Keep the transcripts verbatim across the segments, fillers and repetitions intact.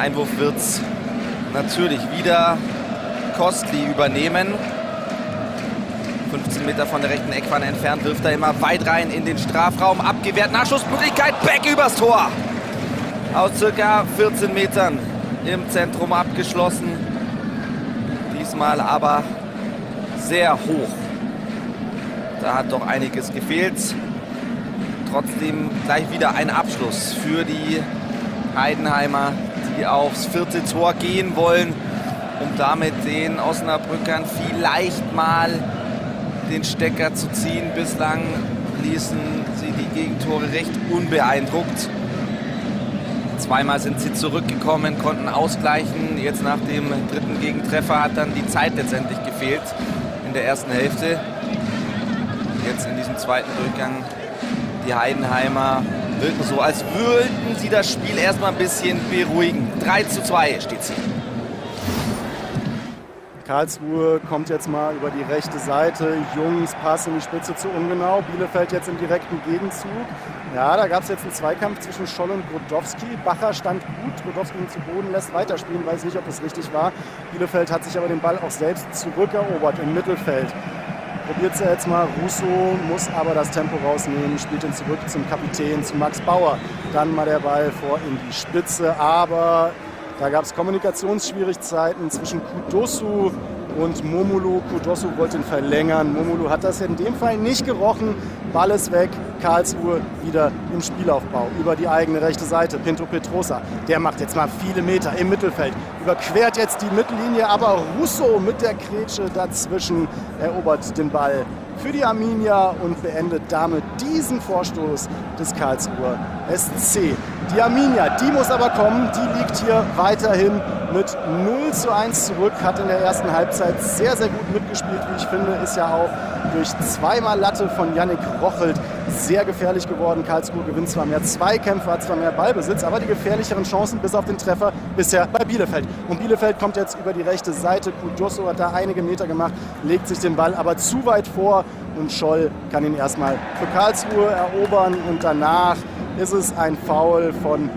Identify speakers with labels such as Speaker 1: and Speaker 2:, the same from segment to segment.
Speaker 1: Einwurf wird es natürlich wieder Kostli übernehmen. fünfzehn Meter von der rechten Eckfahne entfernt, wirft er immer weit rein in den Strafraum. Abgewehrt, Nachschussmöglichkeit, Beck übers Tor. Aus circa vierzehn Metern im Zentrum abgeschlossen. Diesmal aber sehr hoch. Da hat doch einiges gefehlt. Trotzdem gleich wieder ein Abschluss für die Heidenheimer, die aufs vierte Tor gehen wollen, um damit den Osnabrückern vielleicht mal den Stecker zu ziehen. Bislang ließen sie die Gegentore recht unbeeindruckt. Zweimal sind sie zurückgekommen, konnten ausgleichen. Jetzt nach dem dritten Gegentreffer hat dann die Zeit letztendlich gefehlt in der ersten Hälfte. Jetzt in diesem zweiten Durchgang die Heidenheimer wirken so, als würden sie das Spiel erstmal ein bisschen beruhigen. drei zu zwei steht es hier.
Speaker 2: Karlsruhe kommt jetzt mal über die rechte Seite. Jungs Pass in die Spitze zu ungenau. Bielefeld jetzt im direkten Gegenzug. Ja, da gab es jetzt einen Zweikampf zwischen Scholl und Grodowski. Bacher stand gut. Grodowski ihn zu Boden, lässt weiterspielen. Weiß nicht, ob das richtig war. Bielefeld hat sich aber den Ball auch selbst zurückerobert im Mittelfeld. Probiert es jetzt mal. Russo muss aber das Tempo rausnehmen. Spielt ihn zurück zum Kapitän, zu Max Bauer. Dann mal der Ball vor in die Spitze. Aber da gab es Kommunikationsschwierigkeiten zwischen Kudosu und Momolu. Kudosu wollte ihn verlängern. Momolu hat das in dem Fall nicht gerochen. Ball ist weg. Karlsruhe wieder im Spielaufbau über die eigene rechte Seite. Pinto Petrosa, der macht jetzt mal viele Meter im Mittelfeld. Überquert jetzt die Mittellinie, aber Russo mit der Grätsche dazwischen erobert den Ball für die Arminia und beendet damit diesen Vorstoß des Karlsruher S C. Die Arminia, die muss aber kommen, die liegt hier weiterhin mit null zu eins zurück, hat in der ersten Halbzeit sehr, sehr gut mitgespielt, wie ich finde, ist ja auch durch zweimal Latte von Yannick Rochelt sehr gefährlich geworden. Karlsruhe gewinnt zwar mehr Zweikämpfe, hat zwar mehr Ballbesitz, aber die gefährlicheren Chancen bis auf den Treffer bisher bei Bielefeld. Und Bielefeld kommt jetzt über die rechte Seite, Kudoso hat da einige Meter gemacht, legt sich den Ball aber zu weit vor und Scholl kann ihn erstmal für Karlsruhe erobern und danach ist es ein Foul von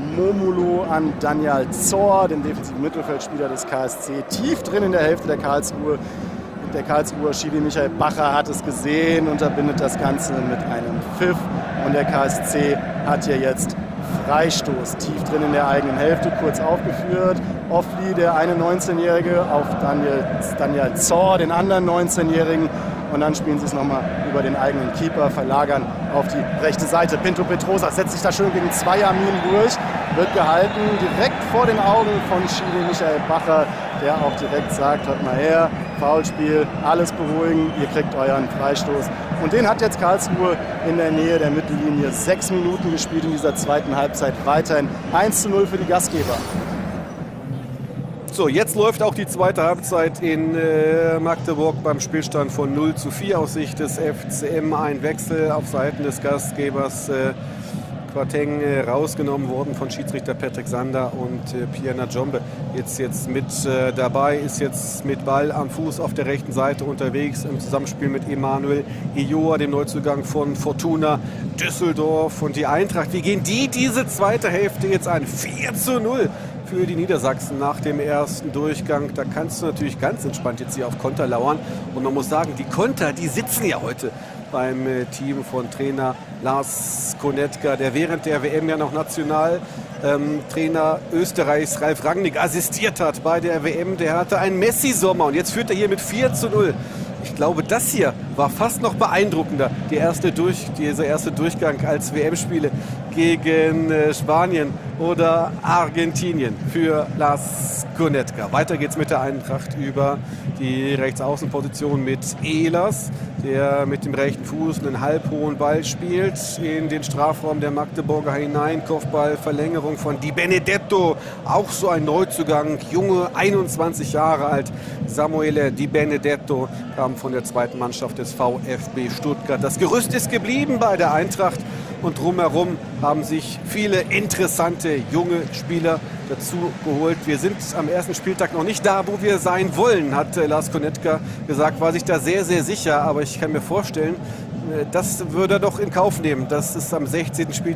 Speaker 2: Momolu an Daniel Zor, den defensiven Mittelfeldspieler des K S C, tief drin in der Hälfte der Karlsruhe. Der Karlsruher Schiri Michael Bacher hat es gesehen, unterbindet das Ganze mit einem Pfiff und der K S C hat hier jetzt Freistoß, tief drin in der eigenen Hälfte, kurz aufgeführt. Offli, der eine neunzehnjährige, auf Daniel, Daniel Zor, den anderen neunzehnjährigen. Und dann spielen sie es nochmal über den eigenen Keeper, verlagern auf die rechte Seite. Pinto Petrosa setzt sich da schön gegen zwei Arminen durch, wird gehalten, direkt vor den Augen von Schiri Michael Bacher, der auch direkt sagt, hört mal her, Foulspiel, alles beruhigen, ihr kriegt euren Freistoß. Und den hat jetzt Karlsruhe in der Nähe der Mittellinie. Sechs Minuten gespielt in dieser zweiten Halbzeit, weiterhin eins zu null für die Gastgeber.
Speaker 3: So, jetzt läuft auch die zweite Halbzeit in äh, Magdeburg beim Spielstand von null zu vier aus Sicht des F C M. Ein Wechsel auf Seiten des Gastgebers. Äh, Quateng äh, rausgenommen worden von Schiedsrichter Patrick Sander und äh, Pierre Najombe. Jetzt, jetzt mit äh, dabei, ist jetzt mit Ball am Fuß auf der rechten Seite unterwegs im Zusammenspiel mit Emanuel Ioa, dem Neuzugang von Fortuna Düsseldorf. Und die Eintracht, wie gehen die diese zweite Hälfte jetzt an? vier zu null. Für die Niedersachsen nach dem ersten Durchgang. Da kannst du natürlich ganz entspannt jetzt hier auf Konter lauern. Und man muss sagen, die Konter, die sitzen ja heute beim Team von Trainer Lars Konetka, der während der W M ja noch Nationaltrainer ähm, Österreichs Ralf Rangnick assistiert hat bei der W M. Der hatte einen Messi-Sommer und jetzt führt er hier mit vier zu null. Ich glaube, das hier war fast noch beeindruckender, die erste Durch, dieser erste Durchgang als W M-Spiele gegen äh, Spanien oder Argentinien für Lars Konetka. Weiter geht's mit der Eintracht über die Rechtsaußenposition mit Ehlers, der mit dem rechten Fuß einen halbhohen Ball spielt in den Strafraum der Magdeburger hinein. Kopfball, Verlängerung von Di Benedetto, auch so ein Neuzugang, junge, einundzwanzig Jahre alt. Samuele Di Benedetto kam von der zweiten Mannschaft des VfB Stuttgart. Das Gerüst ist geblieben bei der Eintracht und drumherum haben sich viele interessante junge Spieler dazu geholt. Wir sind am ersten Spieltag noch nicht da, wo wir sein wollen, hat Lars Konetka gesagt, war sich da sehr, sehr sicher. Aber ich kann mir vorstellen, das würde er doch in Kauf nehmen, dass es am sechzehnten Spieltag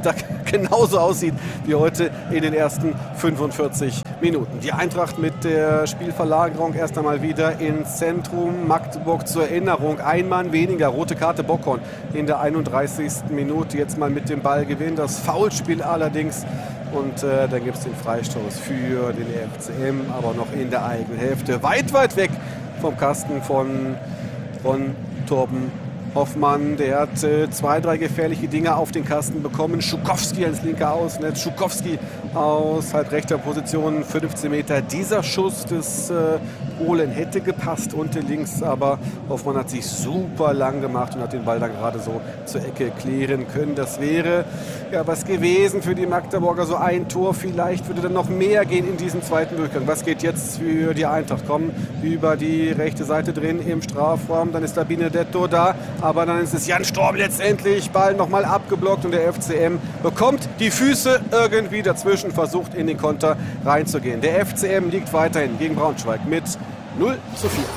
Speaker 3: genauso aussieht wie heute in den ersten fünfundvierzig Minuten. Die Eintracht mit der Spielverlagerung erst einmal wieder ins Zentrum. Magdeburg zur Erinnerung, ein Mann weniger, rote Karte Bockhorn in der einunddreißigsten Minute. Jetzt mal mit dem Ball gewinnen, das Foulspiel allerdings. Und äh, dann gibt es den Freistoß für den F C M, aber noch in der eigenen Hälfte. Weit, weit weg vom Kasten von, von Torben Hoffmann. Der hat äh, zwei, drei gefährliche Dinge auf den Kasten bekommen. Schukowski ins linke Ausnetz. Schukowski aus halb rechter Position, fünfzehn Meter. Dieser Schuss des äh, Polen hätte gepasst unten links, aber Hoffmann hat sich super lang gemacht und hat den Ball dann gerade so zur Ecke klären können. Das wäre ja was gewesen für die Magdeburger, so ein Tor. Vielleicht würde dann noch mehr gehen in diesem zweiten Durchgang. Was geht jetzt für die Eintracht? Kommen über die rechte Seite drin im Strafraum, dann ist da Benedetto da, aber dann ist es Jan Storm letztendlich. Ball nochmal abgeblockt und der F C M bekommt die Füße irgendwie dazwischen, versucht in den Konter reinzugehen. Der F C M liegt weiterhin gegen Braunschweig mit null zu vier.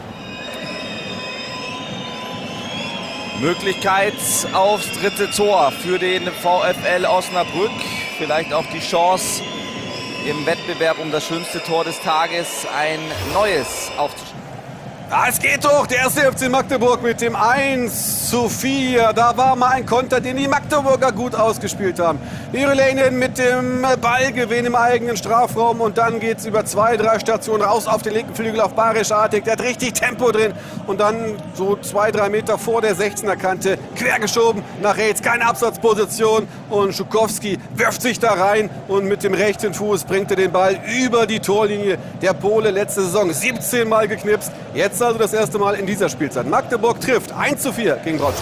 Speaker 1: Möglichkeit aufs dritte Tor für den VfL Osnabrück. Vielleicht auch die Chance, im Wettbewerb um das schönste Tor des Tages ein neues aufzustellen.
Speaker 3: Ja, es geht doch. Der erste F C Magdeburg mit dem eins zu vier. Da war mal ein Konter, den die Magdeburger gut ausgespielt haben. Irleinen mit dem Ballgewinn im eigenen Strafraum. Und dann geht es über zwei, drei Stationen raus auf den linken Flügel auf Barisch Artig. Der hat richtig Tempo drin. Und dann so zwei, drei Meter vor der sechzehner Kante quergeschoben nach rechts. Keine Absatzposition. Und Schukowski wirft sich da rein. Und mit dem rechten Fuß bringt er den Ball über die Torlinie. Der Pole letzte Saison siebzehn Mal geknipst. Jetzt also das erste Mal in dieser Spielzeit. Magdeburg trifft eins zu vier gegen Braunschweig.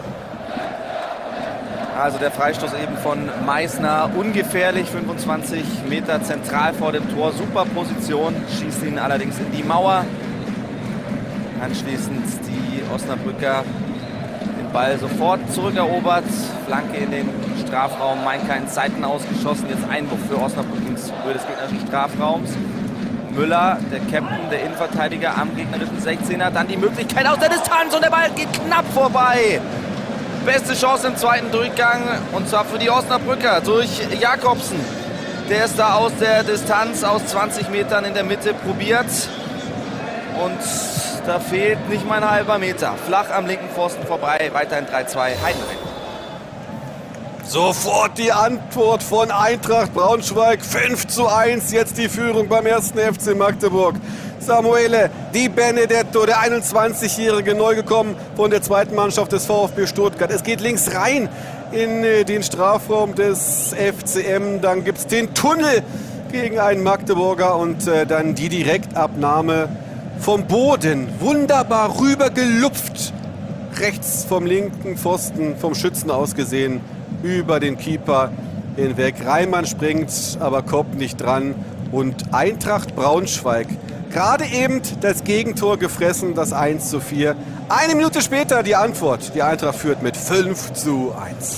Speaker 1: Also der Freistoß eben von Meissner, ungefährlich, fünfundzwanzig Meter zentral vor dem Tor, super Position, schießt ihn allerdings in die Mauer. Anschließend die Osnabrücker den Ball sofort zurückerobert, Flanke in den Strafraum, meint keinen Zeiten ausgeschossen, jetzt Einwurf für Osnabrück ins Höhe des gegnerischen Strafraums. Müller, der Captain, der Innenverteidiger am gegnerischen sechzehner. Dann die Möglichkeit aus der Distanz und der Ball geht knapp vorbei. Beste Chance im zweiten Durchgang und zwar für die Osnabrücker durch Jakobsen. Der ist da aus der Distanz, aus zwanzig Metern in der Mitte probiert. Und da fehlt nicht mal ein halber Meter. Flach am linken Pfosten vorbei, weiterhin drei zwei Heidenheim.
Speaker 3: Sofort die Antwort von Eintracht Braunschweig. fünf zu eins, jetzt die Führung beim ersten F C Magdeburg. Samuele Di Benedetto, der einundzwanzigjährige, neu gekommen von der zweiten Mannschaft des VfB Stuttgart. Es geht links rein in den Strafraum des F C M. Dann gibt es den Tunnel gegen einen Magdeburger und äh, dann die Direktabnahme vom Boden. Wunderbar rübergelupft. Rechts vom linken Pfosten, vom Schützen aus gesehen, über den Keeper hinweg. Reimann springt, aber kommt nicht dran. Und Eintracht Braunschweig, gerade eben das Gegentor gefressen, das eins zu vier. Eine Minute später die Antwort. Die Eintracht führt mit fünf zu eins.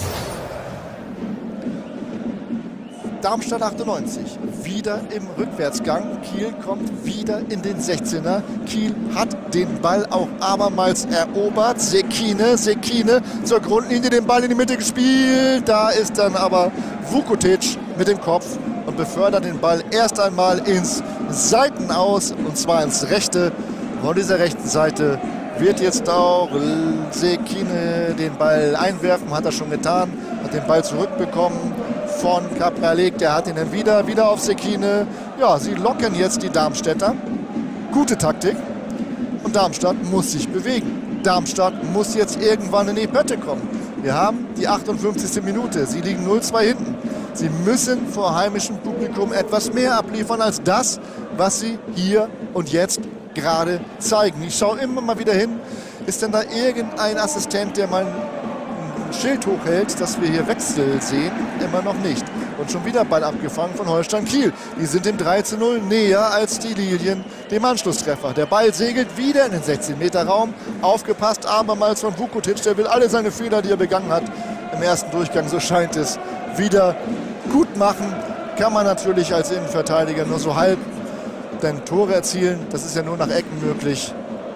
Speaker 4: Darmstadt achtundneunzig, wieder im Rückwärtsgang. Kiel kommt wieder in den sechzehner. Kiel hat den Ball auch abermals erobert. Sekine, Sekine zur Grundlinie, den Ball in die Mitte gespielt. Da ist dann aber Vukotic mit dem Kopf und befördert den Ball erst einmal ins Seitenaus, und zwar ins rechte. Von dieser rechten Seite wird jetzt auch Sekine den Ball einwerfen, hat er schon getan, hat den Ball zurückbekommen von Kapralik, der hat ihn dann wieder, wieder auf Sekine. Ja, sie locken jetzt die Darmstädter. Gute Taktik. Und Darmstadt muss sich bewegen. Darmstadt muss jetzt irgendwann in die Pötte kommen. Wir haben die achtundfünfzigste Minute. Sie liegen null zwei hinten. Sie müssen vor heimischem Publikum etwas mehr abliefern als das, was sie hier und jetzt gerade zeigen. Ich schaue immer mal wieder hin. Ist denn da irgendein Assistent, der mal ein Schild hochhält, dass wir hier Wechsel sehen? Immer noch nicht. Und schon wieder Ball abgefangen von Holstein Kiel. Die sind dem drei zu null näher als die Lilien dem Anschlusstreffer. Der Ball segelt wieder in den sechzehn Meter Raum. Aufgepasst abermals von Vukotic. Der will alle seine Fehler, die er begangen hat, im ersten Durchgang, so scheint es, wieder gut machen. Kann man natürlich als Innenverteidiger nur so halb, denn Tore erzielen, das ist ja nur nach Ecken möglich.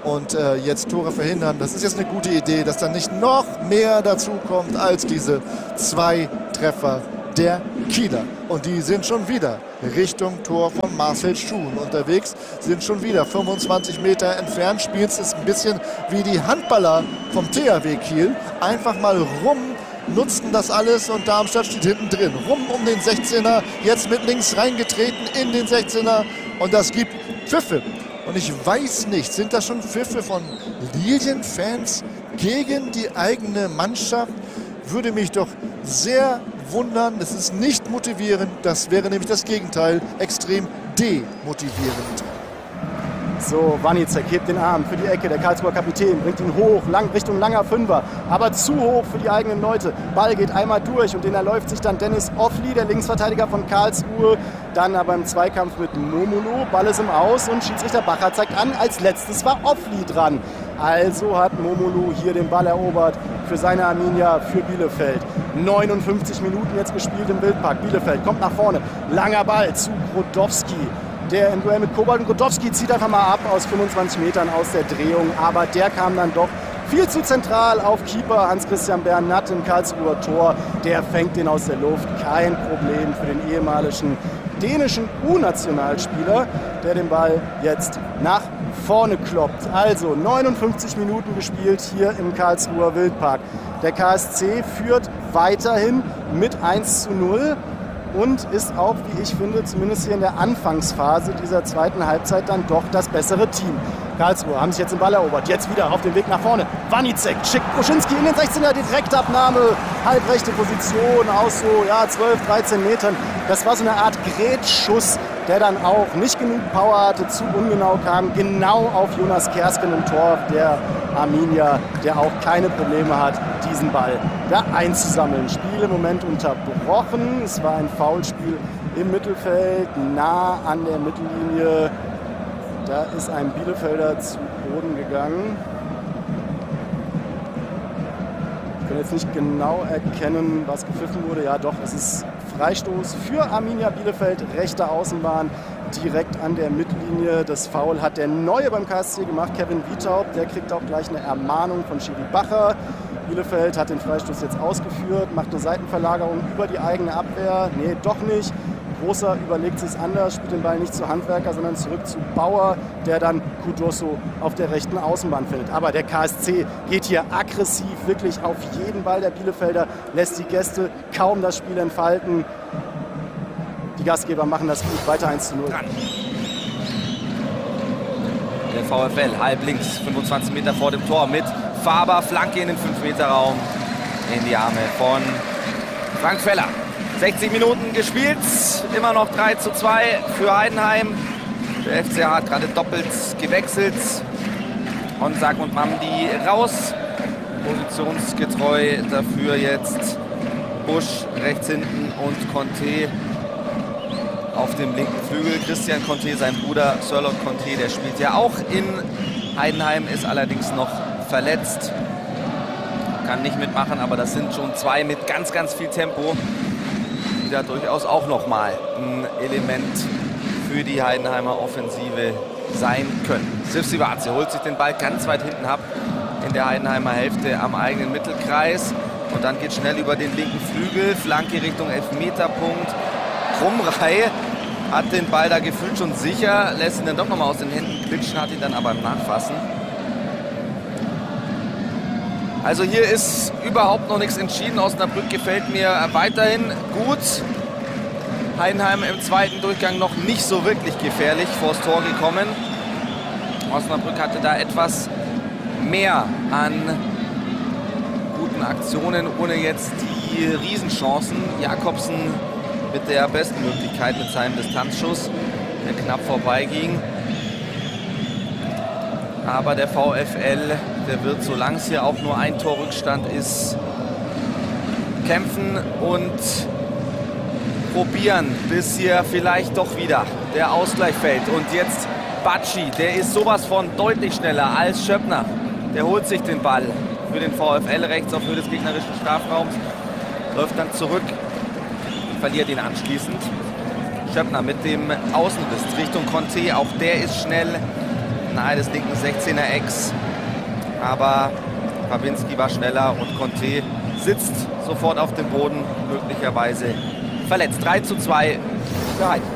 Speaker 4: und äh, jetzt Tore verhindern. Das ist jetzt eine gute Idee, dass dann nicht noch mehr dazu kommt als diese zwei Treffer der Kieler. Und die sind schon wieder Richtung Tor von Marcel Schuhn unterwegs, sind schon wieder fünfundzwanzig Meter entfernt. Spielt es ein bisschen wie die Handballer vom T H W Kiel. Einfach mal rum, nutzten das alles und Darmstadt steht hinten drin. Rum um den sechzehner, jetzt mit links reingetreten in den sechzehner und das gibt Pfiffe. Und ich weiß nicht, sind das schon Pfiffe von Lilienfans gegen die eigene Mannschaft? Würde mich doch sehr wundern. Das ist nicht motivierend, das wäre nämlich das Gegenteil, extrem demotivierend.
Speaker 2: So, Wanicek hebt den Arm für die Ecke, der Karlsruher Kapitän bringt ihn hoch, lang, Richtung langer Fünfer, aber zu hoch für die eigenen Leute. Ball geht einmal durch und den erläuft sich dann Dennis Offli, der Linksverteidiger von Karlsruhe. Dann aber im Zweikampf mit Momolo, Ball ist im Aus und Schiedsrichter Bacher zeigt an, als letztes war Offli dran. Also hat Momolo hier den Ball erobert für seine Arminia, für Bielefeld. neunundfünfzig Minuten jetzt gespielt im Wildpark. Bielefeld kommt nach vorne, langer Ball zu Grodowski. Der im Duell mit Kobold und Grodowski zieht einfach mal ab aus fünfundzwanzig Metern aus der Drehung. Aber der kam dann doch viel zu zentral auf Keeper Hans-Christian Bernat im Karlsruher Tor. Der fängt den aus der Luft. Kein Problem für den ehemaligen dänischen U-Nationalspieler, der den Ball jetzt nach vorne kloppt. Also neunundfünfzig Minuten gespielt hier im Karlsruher Wildpark. Der K S C führt weiterhin mit eins zu null. Und ist auch, wie ich finde, zumindest hier in der Anfangsphase dieser zweiten Halbzeit dann doch das bessere Team. Karlsruhe haben sich jetzt den Ball erobert. Jetzt wieder auf dem Weg nach vorne. Wanicek schickt Bruschinski in den sechzehner, Direktabnahme, halbrechte Position aus so ja, zwölf, dreizehn Metern. Das war so eine Art Grätschschuss, der dann auch nicht genug Power hatte, zu ungenau kam, genau auf Jonas Kersken im Tor, der Arminia, der auch keine Probleme hat, diesen Ball da einzusammeln. Spiel im Moment unterbrochen. Es war ein Foulspiel im Mittelfeld, nah an der Mittellinie. Da ist ein Bielefelder zu Boden gegangen. Ich kann jetzt nicht genau erkennen, was gepfiffen wurde. Ja doch, es ist Freistoß für Arminia Bielefeld, rechte Außenbahn, direkt an der Mittellinie. Das Foul hat der Neue beim K S C gemacht, Kevin Wiethaupt. Der kriegt auch gleich eine Ermahnung von Schiri Bacher. Bielefeld hat den Freistoß jetzt ausgeführt, macht eine Seitenverlagerung über die eigene Abwehr. Nee, doch nicht. Großer überlegt sich anders, spielt den Ball nicht zu Handwerker, sondern zurück zu Bauer, der dann Kudosso auf der rechten Außenbahn findet. Aber der K S C geht hier aggressiv wirklich auf jeden Ball der Bielefelder, lässt die Gäste kaum das Spiel entfalten. Die Gastgeber machen das gut, weiter eins zu null.
Speaker 1: Dran. Der VfL halb links, fünfundzwanzig Meter vor dem Tor mit Faber, Flanke in den fünf Meter Raum in die Arme von Frank Feller. sechzig Minuten gespielt, immer noch drei zu zwei für Heidenheim. Der F C H hat gerade doppelt gewechselt. Honsack und Mamdi raus. Positionsgetreu dafür jetzt Busch rechts hinten und Conte auf dem linken Flügel. Christian Conte, sein Bruder Sherlock Conte, der spielt ja auch in Heidenheim, ist allerdings noch verletzt. Kann nicht mitmachen, aber das sind schon zwei mit ganz, ganz viel Tempo, die da durchaus auch nochmal ein Element für die Heidenheimer Offensive sein können. Sivsivace holt sich den Ball ganz weit hinten ab in der Heidenheimer Hälfte am eigenen Mittelkreis. Und dann geht schnell über den linken Flügel, Flanke Richtung Elfmeterpunkt. Krumrei hat den Ball da gefühlt schon sicher, lässt ihn dann doch nochmal aus den Händen glitschen, hat ihn dann aber im Nachfassen. Also hier ist überhaupt noch nichts entschieden. Osnabrück gefällt mir weiterhin gut. Heidenheim im zweiten Durchgang noch nicht so wirklich gefährlich vors Tor gekommen. Osnabrück hatte da etwas mehr an guten Aktionen, ohne jetzt die Riesenchancen. Jakobsen mit der besten Möglichkeit mit seinem Distanzschuss, der knapp vorbeiging. Aber der VfL, der wird, solange es hier auch nur ein Torrückstand ist, kämpfen und probieren, bis hier vielleicht doch wieder der Ausgleich fällt. Und jetzt Bacci, der ist sowas von deutlich schneller als Schöppner. Der holt sich den Ball für den VfL rechts auf Höhe des gegnerischen Strafraums, läuft dann zurück, verliert ihn anschließend. Schöppner mit dem Außenriss Richtung Conte, auch der ist schnell. nahe des linken sechzehner-Ecks. Aber Fabinski war schneller und Conte sitzt sofort auf dem Boden, möglicherweise verletzt. drei zu zwei für Heiden.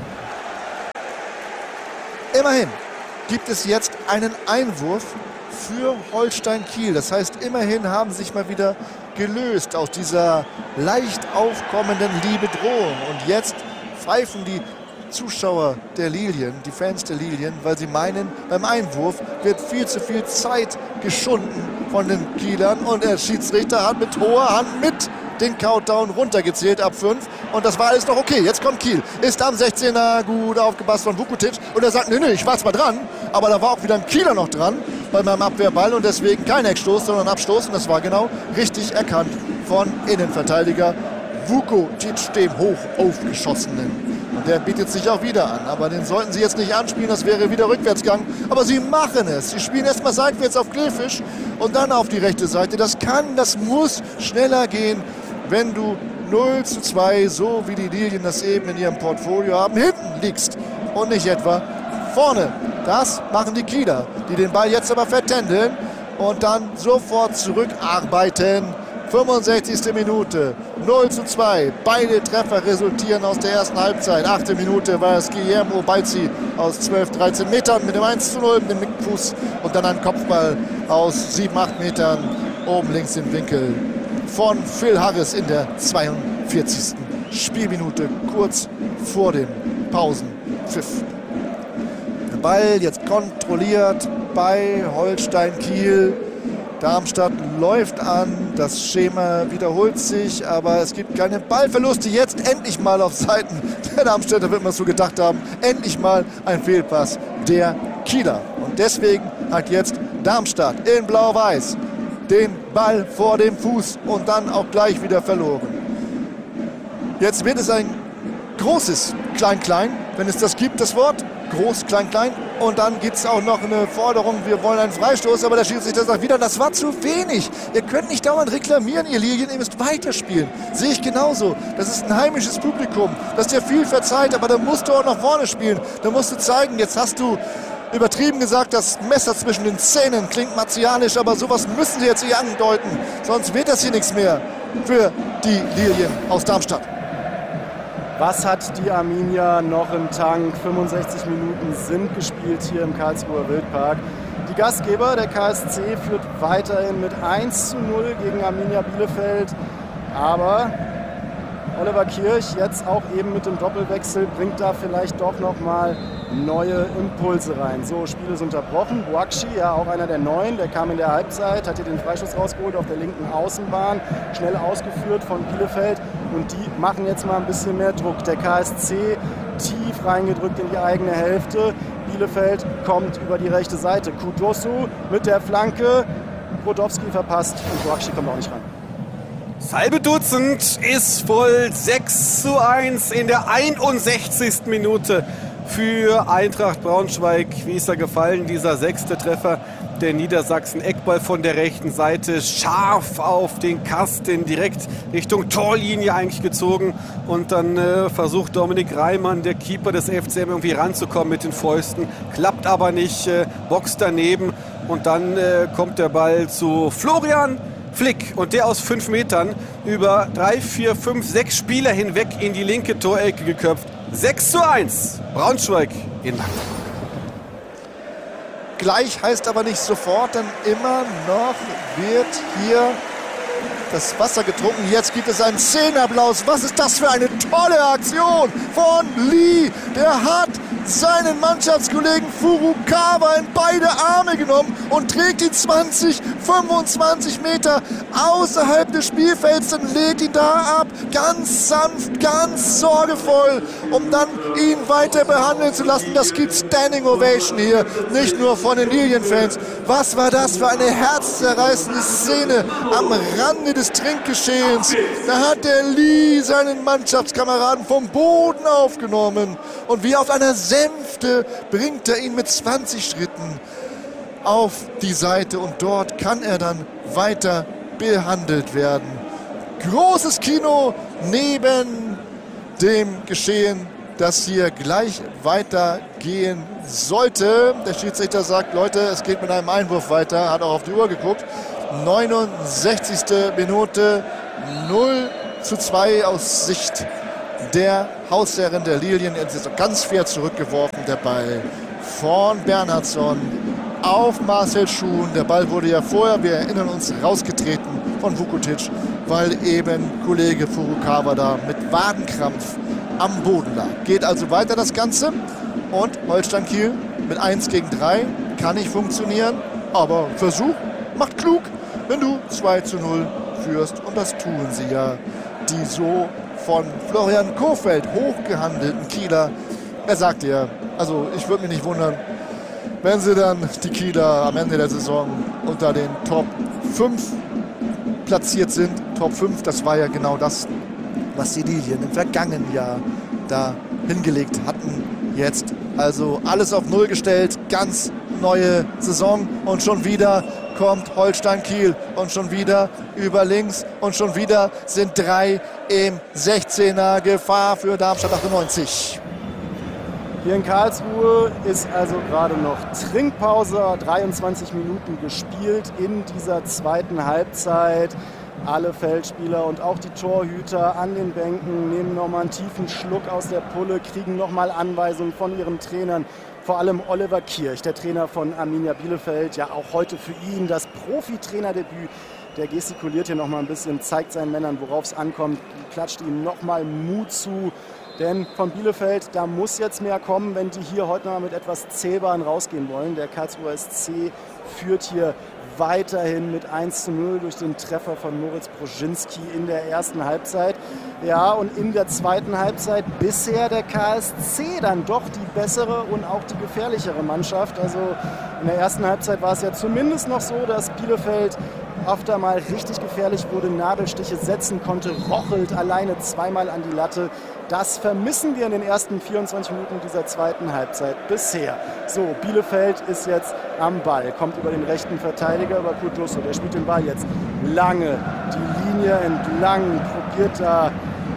Speaker 4: Immerhin gibt es jetzt einen Einwurf für Holstein Kiel. Das heißt, immerhin haben sie sich mal wieder gelöst aus dieser leicht aufkommenden Liebe-Drohung. Und jetzt pfeifen die Zuschauer der Lilien, die Fans der Lilien, weil sie meinen, beim Einwurf wird viel zu viel Zeit geschunden von den Kielern. Und der Schiedsrichter hat mit hoher Hand mit den Countdown runtergezählt ab fünf. Und das war alles noch okay. Jetzt kommt Kiel. Ist am sechzehner, gut aufgepasst von Vukutic. Und er sagt, nee, nee, ich war zwar dran, aber da war auch wieder ein Kieler noch dran bei meinem Abwehrball. Und deswegen kein Eckstoß, sondern Abstoß. Und das war genau richtig erkannt von Innenverteidiger Vukutic, dem hoch aufgeschossenen. Und der bietet sich auch wieder an. Aber den sollten sie jetzt nicht anspielen, das wäre wieder Rückwärtsgang. Aber sie machen es. Sie spielen erstmal seitwärts auf Kleefisch und dann auf die rechte Seite. Das kann, das muss schneller gehen, wenn du null zu zwei, so wie die Lilien das eben in ihrem Portfolio haben, hinten liegst und nicht etwa vorne. Das machen die Kieler, die den Ball jetzt aber vertändeln und dann sofort zurückarbeiten. fünfundsechzigste Minute, null zu zwei. Beide Treffer resultieren aus der ersten Halbzeit. Achte Minute war es Guillermo Balzi aus zwölf, dreizehn Metern mit dem eins zu null, mit dem Fuß und dann ein Kopfball aus sieben, acht Metern oben links im Winkel von Phil Harris in der zweiundvierzigsten Spielminute, kurz vor dem Pausenpfiff. Der Ball jetzt kontrolliert bei Holstein Kiel. Darmstadt läuft an, das Schema wiederholt sich, aber es gibt keine Ballverluste. Jetzt endlich mal auf Seiten der Darmstädter, wird man so gedacht haben, endlich mal ein Fehlpass der Kieler. Und deswegen hat jetzt Darmstadt in Blau-Weiß den Ball vor dem Fuß und dann auch gleich wieder verloren. Jetzt wird es ein großes Klein-Klein, wenn es das gibt, das Wort. Groß, klein, klein. Und dann gibt es auch noch eine Forderung, wir wollen einen Freistoß, aber der Schiedsrichter sagt wieder, das war zu wenig. Ihr könnt nicht dauernd reklamieren, ihr Lilien, ihr müsst weiterspielen. Sehe ich genauso. Das ist ein heimisches Publikum, das dir viel verzeiht, aber da musst du auch nach vorne spielen. Da musst du zeigen, jetzt hast du übertrieben gesagt, das Messer zwischen den Zähnen klingt martialisch, aber sowas müssen sie jetzt hier andeuten. Sonst wird das hier nichts mehr für die Lilien aus Darmstadt.
Speaker 2: Was hat die Arminia noch im Tank? fünfundsechzig Minuten sind gespielt hier im Karlsruher Wildpark. Die Gastgeber, der K S C, führt weiterhin mit eins zu null gegen Arminia Bielefeld. Aber Oliver Kirch, jetzt auch eben mit dem Doppelwechsel, bringt da vielleicht doch noch mal neue Impulse rein. So, Spiel ist unterbrochen. Boakshi, ja auch einer der Neuen, der kam in der Halbzeit, hat hier den Freistoß rausgeholt auf der linken Außenbahn, schnell ausgeführt von Bielefeld. Und die machen jetzt mal ein bisschen mehr Druck. Der K S C tief reingedrückt in die eigene Hälfte. Bielefeld kommt über die rechte Seite. Kudosu mit der Flanke. Brodowski verpasst und Boakshi kommt auch nicht ran.
Speaker 3: Das halbe Dutzend ist voll. Sechs zu eins in der einundsechzigsten Minute für Eintracht Braunschweig. Wie ist er gefallen, dieser sechste Treffer der Niedersachsen? Eckball von der rechten Seite, scharf auf den Kasten, direkt Richtung Torlinie eigentlich gezogen. Und dann äh, versucht Dominik Reimann, der Keeper des F C M, irgendwie ranzukommen mit den Fäusten. Klappt aber nicht, äh, boxt daneben. Und dann äh, kommt der Ball zu Florian Flick. Und der aus fünf Metern über drei, vier, fünf, sechs Spieler hinweg in die linke Torecke geköpft. sechs zu eins, Braunschweig in Magdeburg.
Speaker 4: Gleich heißt aber nicht sofort, denn immer noch wird hier das Wasser getrunken. Jetzt gibt es einen Szenenapplaus. Was ist das für eine tolle Aktion von Lee. Der hat seinen Mannschaftskollegen Furukawa in beide Arme genommen und trägt ihn zwanzig, fünfundzwanzig Meter außerhalb des Spielfelds und legt ihn da ab. Ganz sanft, ganz sorgevoll, um dann ihn weiter behandeln zu lassen. Das gibt Standing Ovation hier, nicht nur von den Lilien-Fans. Was war das für eine herzzerreißende Szene am Rande des Trinkgeschehens? Da hat der Lee seinen Mannschaftskameraden vom Boden aufgenommen und wie auf einer Sänfte bringt er ihn mit zwanzig Schritten auf die Seite und dort kann er dann weiter behandelt werden. Großes Kino neben dem Geschehen dass hier gleich weitergehen sollte. Der Schiedsrichter sagt, Leute, es geht mit einem Einwurf weiter, hat auch auf die Uhr geguckt. neunundsechzigste Minute, null zu zwei aus Sicht der Hausherrin der Lilien. Jetzt ist er ganz fair zurückgeworfen, der Ball von Bernhardsson auf Marcel Schuhn. Der Ball wurde ja vorher, wir erinnern uns, rausgetreten von Vukotic, weil eben Kollege Furukawa da mit Wadenkrampf am Boden lag. Geht also weiter das Ganze und Holstein Kiel mit eins gegen drei kann nicht funktionieren, aber Versuch macht klug, wenn du zwei zu null führst, und das tun sie ja, die so von Florian Kohfeldt hochgehandelten Kieler. Er sagte ja, also ich würde mich nicht wundern, wenn sie dann die Kieler am Ende der Saison unter den Top fünf platziert sind. Top fünf, das war ja genau das, was die Lilien im vergangenen Jahr da hingelegt hatten. Jetzt also alles auf Null gestellt, ganz neue Saison, und schon wieder kommt Holstein Kiel und schon wieder über links und schon wieder sind drei im sechzehner. Gefahr für Darmstadt achtundneunzig.
Speaker 2: Hier in Karlsruhe ist also gerade noch Trinkpause, dreiundzwanzig Minuten gespielt in dieser zweiten Halbzeit. Alle Feldspieler und auch die Torhüter an den Bänken nehmen nochmal einen tiefen Schluck aus der Pulle, kriegen nochmal Anweisungen von ihren Trainern. Vor allem Oliver Kirch, der Trainer von Arminia Bielefeld, ja auch heute für ihn das Profitrainerdebüt. Der gestikuliert hier nochmal ein bisschen, zeigt seinen Männern, worauf es ankommt, klatscht ihnen nochmal Mut zu. Denn von Bielefeld, da muss jetzt mehr kommen, wenn die hier heute noch mal mit etwas Zählbaren rausgehen wollen. Der Karlsruher S C führt hier weiterhin mit eins zu null durch den Treffer von Moritz Broschinski in der ersten Halbzeit. Ja, und in der zweiten Halbzeit bisher der K S C dann doch die bessere und auch die gefährlichere Mannschaft. Also in der ersten Halbzeit war es ja zumindest noch so, dass Bielefeld öfter mal richtig gefährlich wurde, Nadelstiche setzen konnte, Rochelt alleine zweimal an die Latte. Das vermissen wir in den ersten vierundzwanzig Minuten dieser zweiten Halbzeit bisher. So, Bielefeld ist jetzt am Ball, kommt über den rechten Verteidiger, über Kutuso. Der spielt den Ball jetzt lange die Linie entlang, probiert da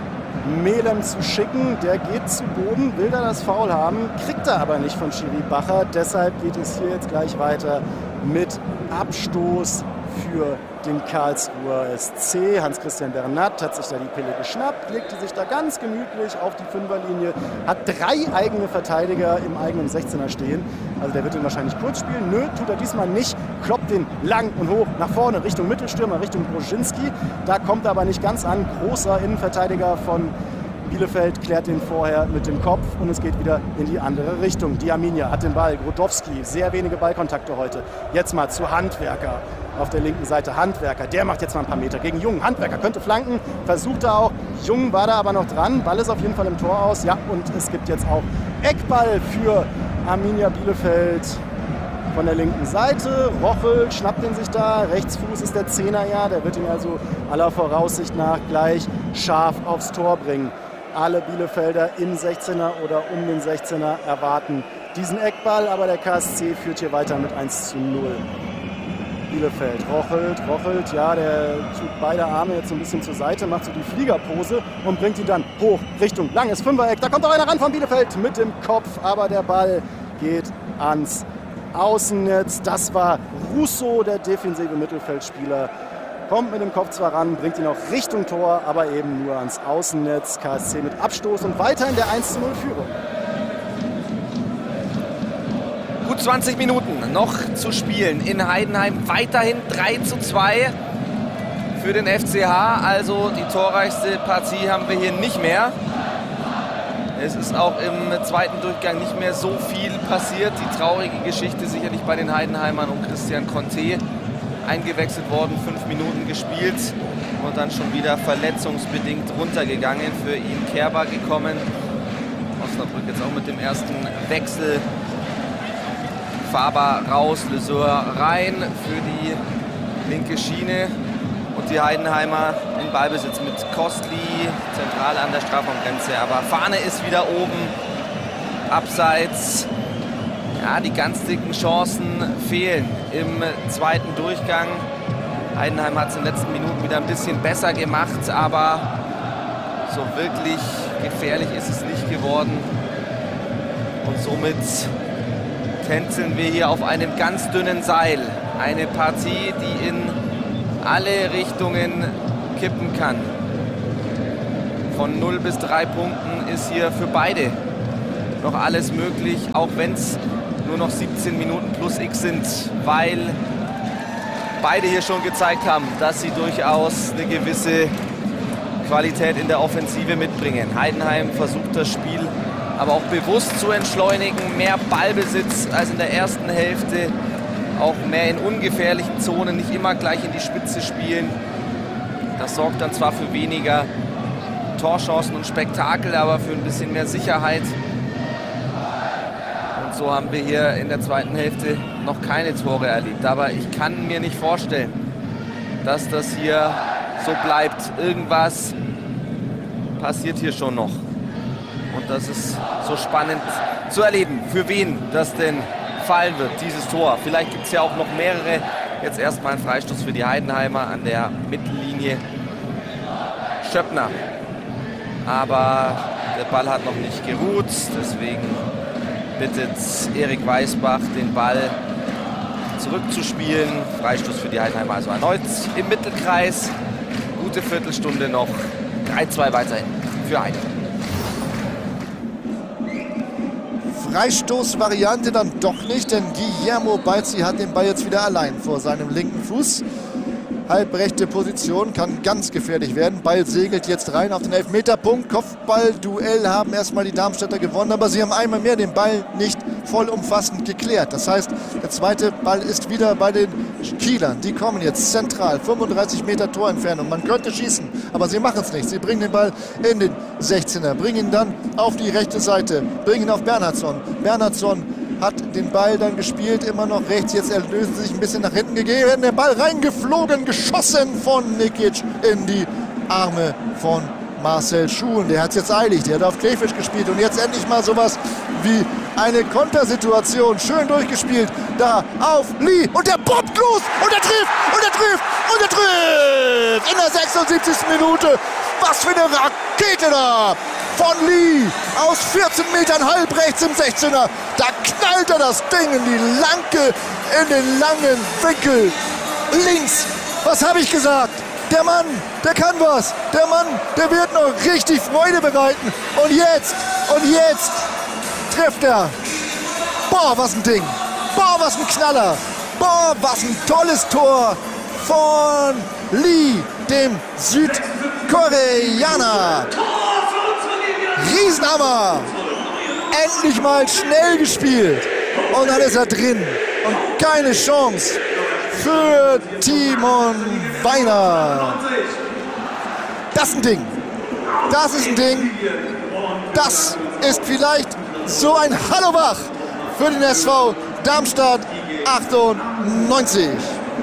Speaker 2: Melem zu schicken. Der geht zu Boden, will da das Foul haben, kriegt er aber nicht von Schiri Bacher. Deshalb geht es hier jetzt gleich weiter mit Abstoß für den Karlsruher S C. Hans-Christian Bernat hat sich da die Pille geschnappt, legte sich da ganz gemütlich auf die Fünferlinie, hat drei eigene Verteidiger im eigenen sechzehner stehen. Also der wird den wahrscheinlich kurz spielen. Nö, tut er diesmal nicht. Kloppt den lang und hoch nach vorne Richtung Mittelstürmer, Richtung Broschinski. Da kommt er aber nicht ganz an. Großer Innenverteidiger von Bielefeld klärt den vorher mit dem Kopf und es geht wieder in die andere Richtung. Die Arminia hat den Ball. Grodowski, sehr wenige Ballkontakte heute. Jetzt mal zu Handwerker auf der linken Seite. Handwerker, der macht jetzt mal ein paar Meter gegen Jung. Handwerker könnte flanken, versucht er auch. Jung war da aber noch dran. Ball ist auf jeden Fall im Tor aus. Ja, und es gibt jetzt auch Eckball für Arminia Bielefeld von der linken Seite. Rochel schnappt ihn sich da. Rechtsfuß ist der Zehner, ja. Der wird ihn also aller Voraussicht nach gleich scharf aufs Tor bringen. Alle Bielefelder im sechzehner oder um den sechzehner erwarten diesen Eckball, aber der K S C führt hier weiter mit eins zu null. Bielefeld rochelt, rochelt, ja, der tut beide Arme jetzt so ein bisschen zur Seite, macht so die Fliegerpose und bringt ihn dann hoch Richtung langes Fünfereck. Da kommt auch einer ran von Bielefeld mit dem Kopf, aber der Ball geht ans Außennetz. Das war Russo, der defensive Mittelfeldspieler. Kommt mit dem Kopf zwar ran, bringt ihn auch Richtung Tor, aber eben nur ans Außennetz. K S C mit Abstoß und weiter in der eins zu null Führung.
Speaker 1: Gut zwanzig Minuten noch zu spielen in Heidenheim. Weiterhin drei zu zwei für den F C H. Also die torreichste Partie haben wir hier nicht mehr. Es ist auch im zweiten Durchgang nicht mehr so viel passiert. Die traurige Geschichte sicherlich bei den Heidenheimern um Christian Conte. Eingewechselt worden, fünf Minuten gespielt und dann schon wieder verletzungsbedingt runtergegangen. Für ihn Kerber gekommen. Osnabrück jetzt auch mit dem ersten Wechsel. Faber raus, Leseur rein für die linke Schiene. Und die Heidenheimer in Ballbesitz mit Kostli, zentral an der Strafraumgrenze. Aber Fahne ist wieder oben, abseits. Ja, die ganz dicken Chancen fehlen im zweiten Durchgang. Heidenheim hat es in den letzten Minuten wieder ein bisschen besser gemacht, aber so wirklich gefährlich ist es nicht geworden. Und somit tänzeln wir hier auf einem ganz dünnen Seil. Eine Partie, die in alle Richtungen kippen kann. Von null bis drei Punkten ist hier für beide noch alles möglich, auch wenn es nur noch siebzehn Minuten plus X sind, weil beide hier schon gezeigt haben, dass sie durchaus eine gewisse Qualität in der Offensive mitbringen. Heidenheim versucht das Spiel aber auch bewusst zu entschleunigen, mehr Ballbesitz als in der ersten Hälfte, auch mehr in ungefährlichen Zonen, nicht immer gleich in die Spitze spielen. Das sorgt dann zwar für weniger Torchancen und Spektakel, aber für ein bisschen mehr Sicherheit. Und so haben wir hier in der zweiten Hälfte noch keine Tore erlebt. Aber ich kann mir nicht vorstellen, dass das hier so bleibt. Irgendwas passiert hier schon noch. Und das ist so spannend zu erleben, für wen das denn fallen wird, dieses Tor. Vielleicht gibt es ja auch noch mehrere. Jetzt erstmal ein Freistoß für die Heidenheimer an der Mittellinie. Schöppner. Aber der Ball hat noch nicht geruht. Deswegen bittet Erik Weisbach, den Ball zurückzuspielen. Freistoß für die Heidenheimer also erneut im Mittelkreis. Gute Viertelstunde noch. drei zwei weiterhin für Heidenheim.
Speaker 4: Freistoßvariante dann doch nicht, denn Guillermo Balzi hat den Ball jetzt wieder allein vor seinem linken Fuß. Halbrechte Position, kann ganz gefährlich werden. Ball segelt jetzt rein auf den Elfmeterpunkt. Kopfballduell haben erstmal die Darmstädter gewonnen, aber sie haben einmal mehr den Ball nicht vollumfassend geklärt. Das heißt, der zweite Ball ist wieder bei den Kielern. Die kommen jetzt zentral, fünfunddreißig Meter Torentfernung. Man könnte schießen, aber sie machen es nicht. Sie bringen den Ball in den sechzehner, bringen ihn dann auf die rechte Seite, bringen ihn auf Bernhardsson. Bernhardsson hat den Ball dann gespielt, immer noch rechts. Jetzt erlösen sie sich ein bisschen nach hinten gegeben. Der Ball reingeflogen, geschossen von Nikic in die Arme von Marcel Schuhen. Der hat es jetzt eilig, der hat auf Kleefisch gespielt und jetzt endlich mal sowas wie eine Kontersituation. Schön durchgespielt, da auf Lee und der bobbt los und er trifft und er trifft und er trifft in der sechsundsiebzigsten Minute. Was für eine Rakete da von Lee aus vierzehn Metern halb rechts im sechzehner. Da knallt er das Ding in die Lanke, in den langen Winkel links. Was habe ich gesagt? Der Mann, der kann was. Der Mann, der wird noch richtig Freude bereiten. Und jetzt, und jetzt trifft er. Boah, was ein Ding. Boah, was ein Knaller. Boah, was ein tolles Tor von Lee, dem Südkoreaner. Riesenhammer. Endlich mal schnell gespielt. Und dann ist er drin. Und keine Chance für Timon Weiner. Das ist ein Ding. Das ist ein Ding. Das ist vielleicht so ein Hallowach für den S V Darmstadt achtundneunzig.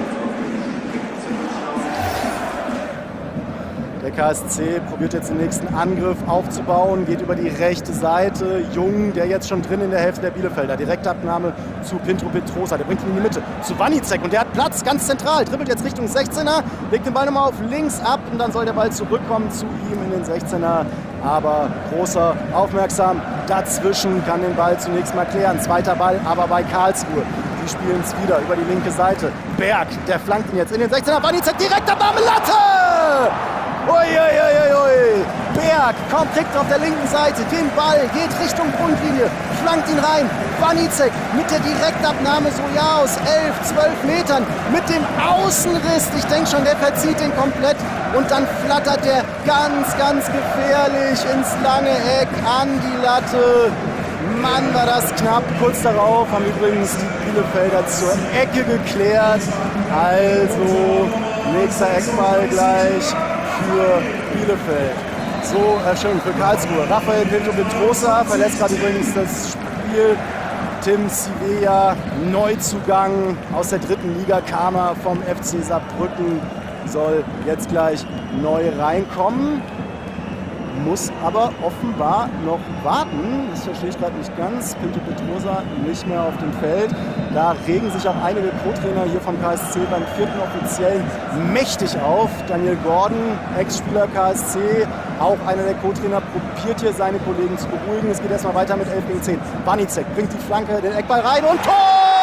Speaker 2: Der K S C probiert jetzt den nächsten Angriff aufzubauen, geht über die rechte Seite. Jung, der jetzt schon drin in der Hälfte der Bielefelder. Direktabnahme zu Pintro Petrosa, der bringt ihn in die Mitte zu Wanicek und der hat Platz, ganz zentral. Dribbelt jetzt Richtung sechzehner, legt den Ball nochmal auf links ab und dann soll der Ball zurückkommen zu ihm in den sechzehner. Aber Großer aufmerksam dazwischen, kann den Ball zunächst mal klären. Zweiter Ball, aber bei Karlsruhe. Die spielen es wieder über die linke Seite. Berg, der flankt ihn jetzt in den sechzehner. Wanicek, Direktabnahme, Latte! Uiuiuiui, Berg kommt, kriegt auf der linken Seite den Ball, geht Richtung Grundlinie, flankt ihn rein. Wanicek mit der Direktabnahme so ja aus elf, zwölf Metern mit dem Außenriss. Ich denke schon, der verzieht den komplett und dann flattert der ganz, ganz gefährlich ins lange Eck an die Latte. Mann, war das knapp. Kurz darauf haben übrigens die Bielefelder zur Ecke geklärt. Also nächster Eckball gleich für Bielefeld. So, äh, schön für Karlsruhe. Raphael Pintro Petrosa verlässt gerade übrigens das Spiel. Tim Sivea, Neuzugang aus der dritten Liga, kam er vom F C Saarbrücken, soll jetzt gleich neu reinkommen. Muss aber offenbar noch warten. Das verstehe ich gerade nicht ganz. Pintro Petrosa nicht mehr auf dem Feld. Da regen sich auch einige Co-Trainer hier vom K S C beim vierten Offiziellen mächtig auf. Daniel Gordon, Ex-Spieler K S C, Auch einer der Co-Trainer probiert hier seine Kollegen zu beruhigen. Es geht erstmal weiter mit elf gegen zehn. Wanicek bringt die Flanke, den Eckball rein und Tor!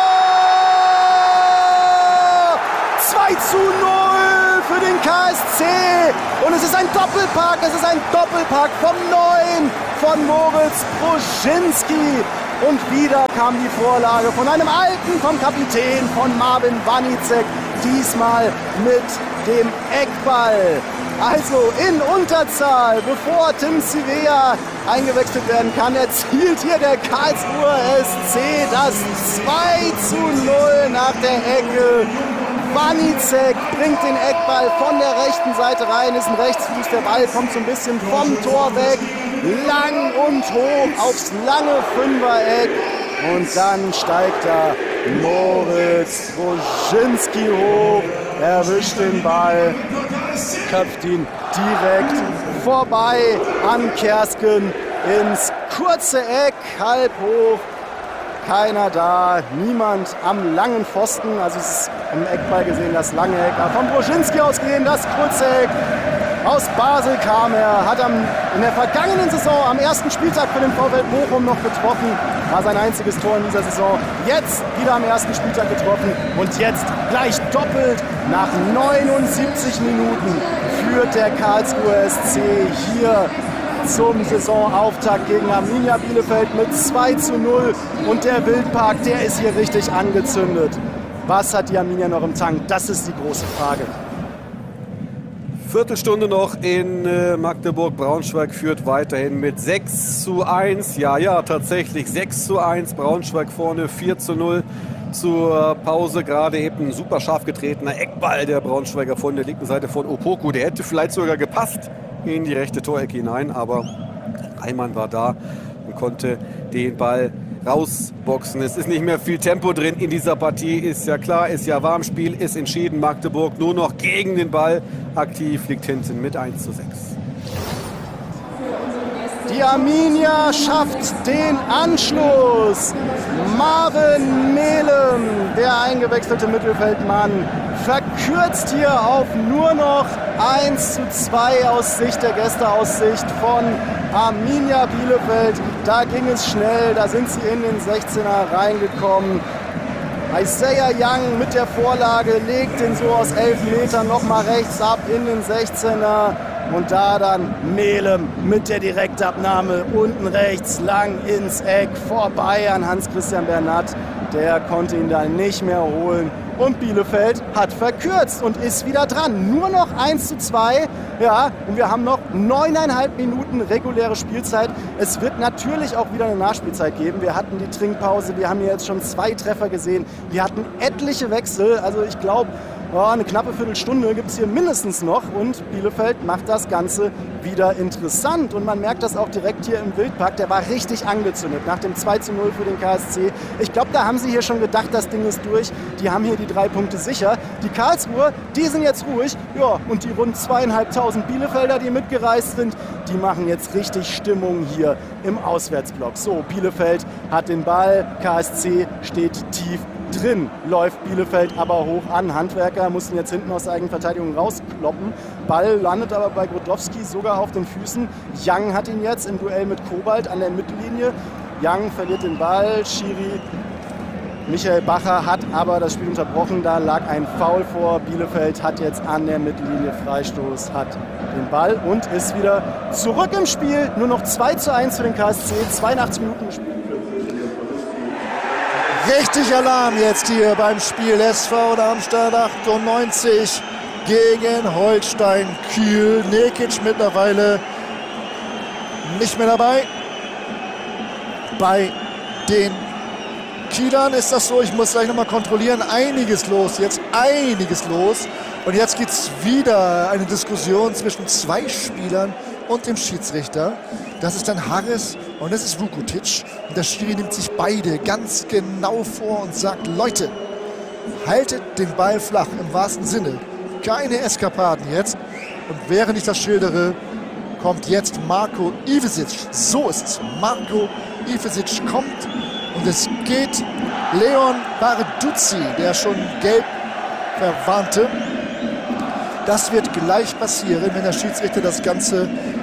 Speaker 2: zwei zu null für den K S C. Und es ist ein Doppelpack, es ist ein Doppelpack vom Neuen von Moritz Bruschinski. Und wieder kam die Vorlage von einem Alten, vom Kapitän, von Marvin Wanicek. Diesmal mit dem Eckball. Also in Unterzahl, bevor Tim Civea eingewechselt werden kann, erzielt hier der Karlsruher S C das zwei zu null nach der Ecke. Wanicek bringt den Eckball von der rechten Seite rein, ist ein Rechtsfuß, der Ball kommt so ein bisschen vom Tor weg, lang und hoch aufs lange Fünfereck und dann steigt da Moritz Bruschinski hoch, erwischt den Ball, köpft ihn direkt vorbei an Kersken ins kurze Eck, halb hoch. Keiner da, niemand am langen Pfosten, also es ist im Eckball gesehen das lange Eck, aber von Bruschinski aus gesehen das kurze Eck. Aus Basel kam er, hat am, in der vergangenen Saison am ersten Spieltag für den VfL Bochum noch getroffen, war sein einziges Tor in dieser Saison. Jetzt wieder am ersten Spieltag getroffen und jetzt gleich doppelt nach neunundsiebzig Minuten führt der Karlsruher S C hier zum Saisonauftakt gegen Arminia Bielefeld mit zwei zu null. Und der Wildpark, der ist hier richtig angezündet. Was hat die Arminia noch im Tank? Das ist die große Frage.
Speaker 3: Viertelstunde noch in äh, Magdeburg. Braunschweig führt weiterhin mit sechs zu eins. Ja, ja, tatsächlich sechs zu eins. Braunschweig vorne vier zu null. Zur Pause gerade eben ein super scharf getretener Eckball der Braunschweiger von der linken Seite von Opoku. Der hätte vielleicht sogar gepasst in die rechte Torecke hinein, aber Reimann war da und konnte den Ball rausboxen. Es ist nicht mehr viel Tempo drin in dieser Partie, ist ja klar, ist ja warm, Spiel ist entschieden. Magdeburg nur noch gegen den Ball aktiv, liegt hinten mit eins zu sechs.
Speaker 2: Die Arminia schafft den Anschluss. Marvin Mehlem, der eingewechselte Mittelfeldmann, verkürzt hier auf nur noch eins zu zwei aus Sicht der Gäste, aus Sicht von Arminia Bielefeld. Da ging es schnell, da sind sie in den sechzehner reingekommen. Isaiah Young mit der Vorlage legt den so aus elf Metern nochmal rechts ab in den sechzehner. Und da dann Mehlem mit der Direktabnahme unten rechts lang ins Eck vorbei an Hans-Christian Bernat. Der konnte ihn da nicht mehr holen. Und Bielefeld hat verkürzt und ist wieder dran. Nur noch eins zu zwei. Ja, und wir haben noch neuneinhalb Minuten reguläre Spielzeit. Es wird natürlich auch wieder eine Nachspielzeit geben. Wir hatten die Trinkpause, wir haben hier jetzt schon zwei Treffer gesehen. Wir hatten etliche Wechsel. Also ich glaube, oh, eine knappe Viertelstunde gibt es hier mindestens noch. Und Bielefeld macht das Ganze wieder interessant. Und man merkt das auch direkt hier im Wildpark. Der war richtig angezündet nach dem zwei zu null für den K S C. Ich glaube, da haben sie hier schon gedacht, das Ding ist durch. Die haben hier die drei Punkte sicher. Die Karlsruher, die sind jetzt ruhig. Ja, und die rund zweieinhalbtausend Bielefelder, die mitgereist sind, die machen jetzt richtig Stimmung hier im Auswärtsblock. So, Bielefeld hat den Ball. K S C steht tief drin, läuft Bielefeld aber hoch an. Handwerker mussten jetzt hinten aus der eigenen Verteidigung rauskloppen. Ball landet aber bei Grodowski sogar auf den Füßen. Young hat ihn jetzt im Duell mit Kobalt an der Mittellinie. Young verliert den Ball. Schiri Michael Bacher hat aber das Spiel unterbrochen. Da lag ein Foul vor. Bielefeld hat jetzt an der Mittellinie Freistoß, hat den Ball und ist wieder zurück im Spiel. Nur noch zwei zu eins für den K S C. zweiundachtzig Minuten gespielt.
Speaker 4: Richtig Alarm jetzt hier beim Spiel. S V Darmstadt achtundneunzig gegen Holstein Kiel. Nekic mittlerweile nicht mehr dabei. Bei den Kielern ist das so, ich muss gleich nochmal kontrollieren, einiges los, jetzt einiges los. Und jetzt gibt es wieder eine Diskussion zwischen zwei Spielern und dem Schiedsrichter. Das ist dann Harris und das ist Vukutic. Und der Schiri nimmt sich beide ganz genau vor und sagt, Leute, haltet den Ball flach, im wahrsten Sinne. Keine Eskapaden jetzt. Und während ich das schildere, kommt jetzt Marko Ivesic. So ist es. Marko Ivesic kommt und es geht Leon Barduzzi, der schon gelb verwarnte. Das wird gleich passieren, wenn der Schiedsrichter das Ganze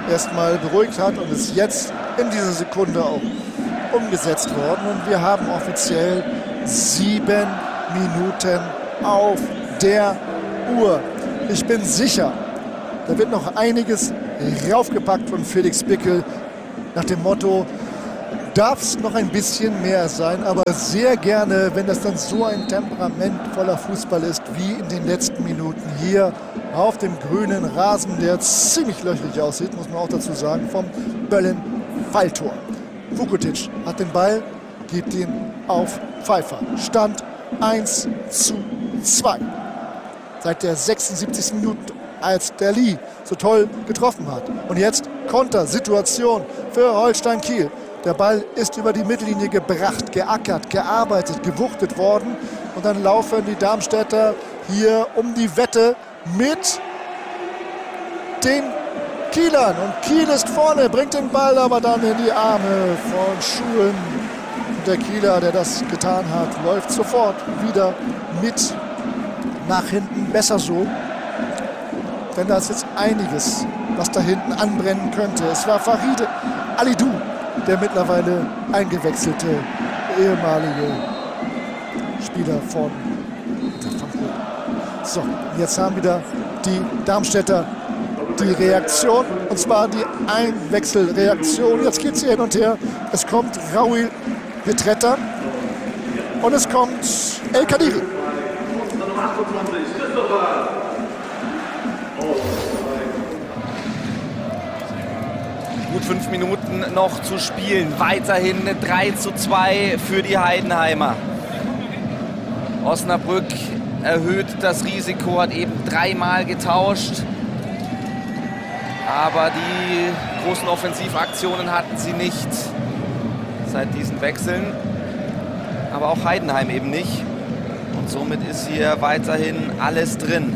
Speaker 4: erstmal beruhigt hat und ist jetzt in dieser Sekunde auch umgesetzt worden. Und wir haben offiziell sieben Minuten auf der Uhr. Ich bin sicher, da wird noch einiges raufgepackt von Felix Bickel nach dem Motto, darf es noch ein bisschen mehr sein, aber sehr gerne, wenn das dann so ein temperamentvoller Fußball ist, wie in den letzten Minuten hier auf dem grünen Rasen, der ziemlich löchrig aussieht, muss man auch dazu sagen, vom Böllen-Falltor. Vukotic hat den Ball, gibt ihn auf Pfeiffer. Stand eins zu zwei. Seit der sechsundsiebzigsten Minute, als der Lee so toll getroffen hat. Und jetzt Kontersituation für Holstein Kiel. Der Ball ist über die Mittellinie gebracht, geackert, gearbeitet, gewuchtet worden. Und dann laufen die Darmstädter hier um die Wette mit den Kielern. Und Kiel ist vorne, bringt den Ball aber dann in die Arme von Schulen. Und der Kieler, der das getan hat, läuft sofort wieder mit nach hinten. Besser so. Denn da ist jetzt einiges, was da hinten anbrennen könnte. Es war Farid Alidou, der mittlerweile eingewechselte ehemalige Spieler von Frankfurt. So, jetzt haben wieder die Darmstädter die Reaktion, und zwar die Einwechselreaktion. Jetzt geht es hier hin und her. Es kommt Raoul Petretta und es kommt El Kadiri.
Speaker 1: Gut fünf Minuten noch zu spielen. Weiterhin drei zu zwei für die Heidenheimer. Osnabrück erhöht das Risiko, hat eben dreimal getauscht. Aber die großen Offensivaktionen hatten sie nicht seit diesen Wechseln. Aber auch Heidenheim eben nicht. Und somit ist hier weiterhin alles drin.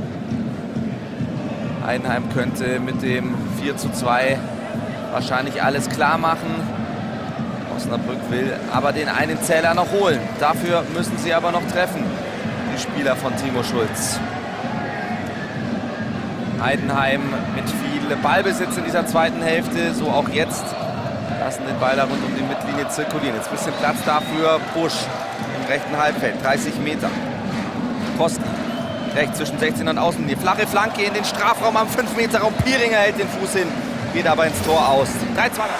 Speaker 1: Heidenheim könnte mit dem vier zu zwei wahrscheinlich alles klar machen. Osnabrück will aber den einen Zähler noch holen. Dafür müssen sie aber noch treffen, die Spieler von Timo Schulz. Heidenheim mit viel Ballbesitz in dieser zweiten Hälfte, so auch jetzt. Lassen den Ball da rund um die Mittellinie zirkulieren. Jetzt ein bisschen Platz dafür Busch im rechten Halbfeld, dreißig Meter. Posten rechts zwischen sechzehn und Außenlinie. Flache Flanke in den Strafraum am fünf Meter Raum. Pieringer hält den Fuß hin, geht aber ins Tor aus. drei zwei.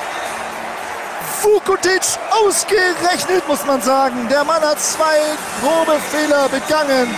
Speaker 4: Vukotic ausgerechnet, muss man sagen. Der Mann hat zwei grobe Fehler begangen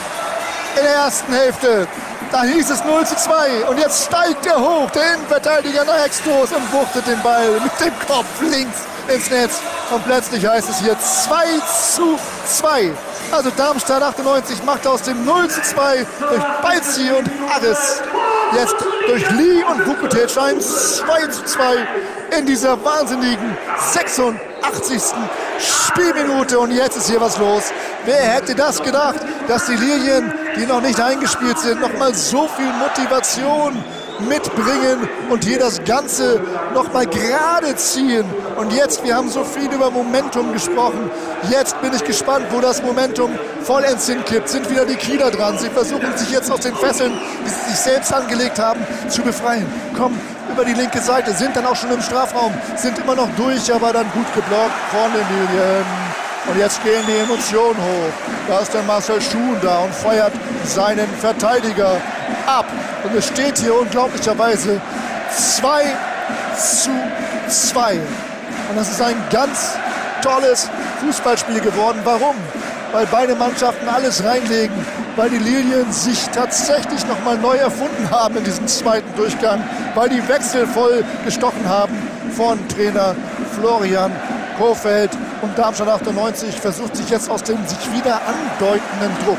Speaker 4: in der ersten Hälfte. Da hieß es null zu zwei und jetzt steigt er hoch, der Innenverteidiger nach Extos und wuchtet den Ball mit dem Kopf links ins Netz. Und plötzlich heißt es hier zwei zu zwei. Also Darmstadt achtundneunzig macht aus dem null zu zwei durch Balzi und Harris jetzt durch Lee und Vukotic ein zwei zu zwei in dieser wahnsinnigen sechsundachtzigsten Spielminute. Und jetzt ist hier was los. Wer hätte das gedacht, dass die Lilien, die noch nicht eingespielt sind, noch mal so viel Motivation mitbringen und hier das Ganze noch mal gerade ziehen. Und jetzt, wir haben so viel über Momentum gesprochen, jetzt bin ich gespannt, wo das Momentum vollends hinkippt. Sind wieder die Kieler dran. Sie versuchen sich jetzt aus den Fesseln, die sie sich selbst angelegt haben, zu befreien. Kommen über die linke Seite, sind dann auch schon im Strafraum, sind immer noch durch, aber dann gut geblockt von den Lilien. Und jetzt gehen die Emotionen hoch. Da ist der Marcel Schuhn da und feuert seinen Verteidiger ab. Und es steht hier unglaublicherweise zwei zu zwei. Und das ist ein ganz tolles Fußballspiel geworden. Warum? Weil beide Mannschaften alles reinlegen. Weil die Lilien sich tatsächlich noch mal neu erfunden haben in diesem zweiten Durchgang. Weil die Wechsel voll gestochen haben von Trainer Florian Kohfeldt. Und Darmstadt achtundneunzig versucht sich jetzt aus dem sich wieder andeutenden Druck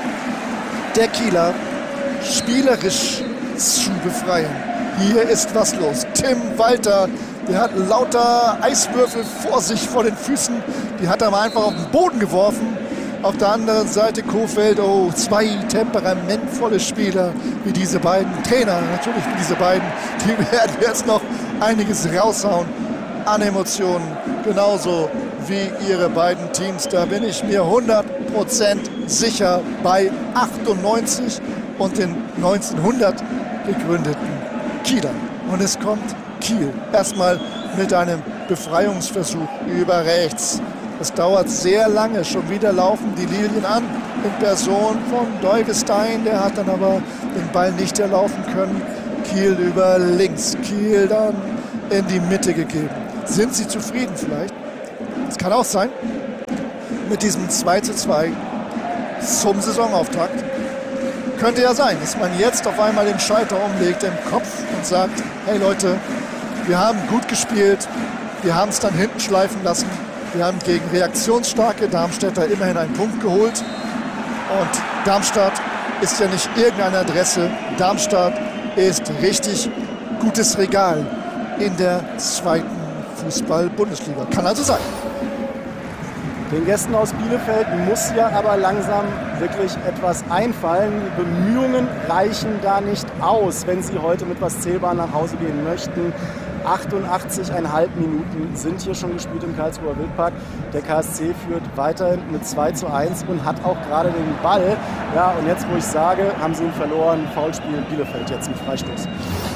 Speaker 4: der Kieler spielerisch zu befreien. Hier ist was los. Tim Walter, der hat lauter Eiswürfel vor sich, vor den Füßen. Die hat er mal einfach auf den Boden geworfen. Auf der anderen Seite Kohfeldt, oh, zwei temperamentvolle Spieler wie diese beiden. Trainer natürlich wie diese beiden. Die werden jetzt noch einiges raushauen an Emotionen. Genauso wie ihre beiden Teams. Da bin ich mir hundert Prozent sicher bei achtundneunzig und den neunzehnhundert gegründeten Kielern. Und es kommt Kiel. Erstmal mit einem Befreiungsversuch über rechts. Es dauert sehr lange. Schon wieder laufen die Lilien an. In Person von Deugestein. Der hat dann aber den Ball nicht erlaufen können. Kiel über links. Kiel dann in die Mitte gegeben. Sind sie zufrieden vielleicht? Das kann auch sein. Mit diesem zwei zu zwei zum Saisonauftakt. Könnte ja sein, dass man jetzt auf einmal den Schalter umlegt im Kopf und sagt, hey Leute, wir haben gut gespielt, wir haben es dann hinten schleifen lassen, wir haben gegen reaktionsstarke Darmstädter immerhin einen Punkt geholt und Darmstadt ist ja nicht irgendeine Adresse, Darmstadt ist richtig gutes Regal in der zweiten Fußball-Bundesliga. Kann also sein.
Speaker 2: Den Gästen aus Bielefeld muss ja aber langsam wirklich etwas einfallen. Die Bemühungen reichen da nicht aus, wenn sie heute mit was Zählbarem nach Hause gehen möchten. achtundachtzig Komma fünf Minuten sind hier schon gespielt im Karlsruher Wildpark. Der K S C führt weiterhin mit zwei zu eins und hat auch gerade den Ball. Ja, und jetzt, wo ich sage, haben sie ihn verloren. Foulspiel Bielefeld jetzt mit Freistoß.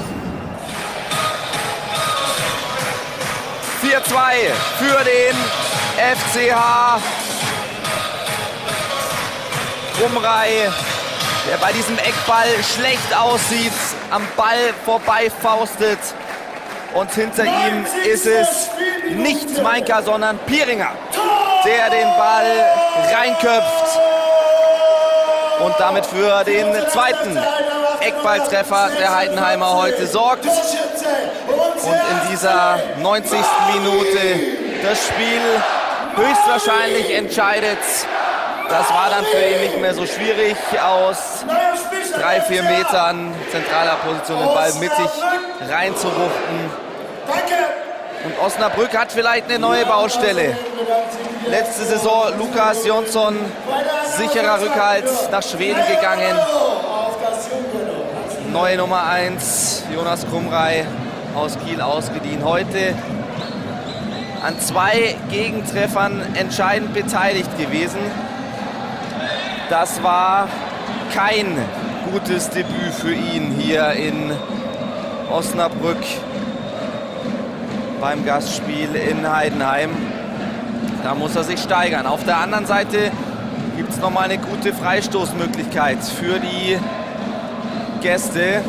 Speaker 1: vier zu zwei für den F C H. Krumrei, der bei diesem Eckball schlecht aussieht, am Ball vorbei faustet. Und hinter ihm ist es nicht Meinka, sondern Pieringer, der den Ball reinköpft und damit für den zweiten Eckballtreffer der Heidenheimer heute sorgt. Und in dieser neunzigsten Minute das Spiel höchstwahrscheinlich entscheidet. Das war dann für ihn nicht mehr so schwierig, aus drei, vier Metern zentraler Position den Ball mittig reinzuwuchten. Und Osnabrück hat vielleicht eine neue Baustelle. Letzte Saison Lukas Jonsson, sicherer Rückhalt, nach Schweden gegangen. Neue Nummer eins, Jonas Krumrei aus Kiel ausgeliehen. Heute an zwei Gegentreffern entscheidend beteiligt gewesen. Das war kein gutes Debüt für ihn hier in Osnabrück beim Gastspiel in Heidenheim. Da muss er sich steigern. Auf der anderen Seite gibt es nochmal eine gute Freistoßmöglichkeit für die Gäste.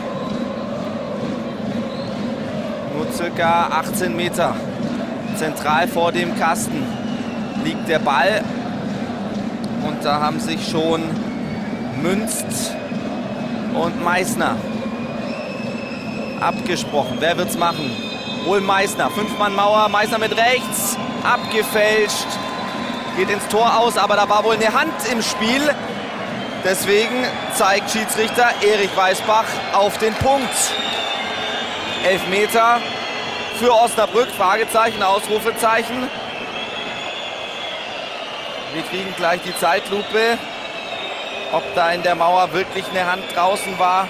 Speaker 1: Nur circa achtzehn Meter zentral vor dem Kasten liegt der Ball. Und da haben sich schon Münst und Meißner abgesprochen. Wer wird's machen? Wohl Meißner. Fünf-Mann-Mauer. Meißner mit rechts. Abgefälscht. Geht ins Tor aus, aber da war wohl eine Hand im Spiel. Deswegen zeigt Schiedsrichter Erich Weißbach auf den Punkt. Elfmeter für Osnabrück. Fragezeichen, Ausrufezeichen. Wir kriegen gleich die Zeitlupe. Ob da in der Mauer wirklich eine Hand draußen war.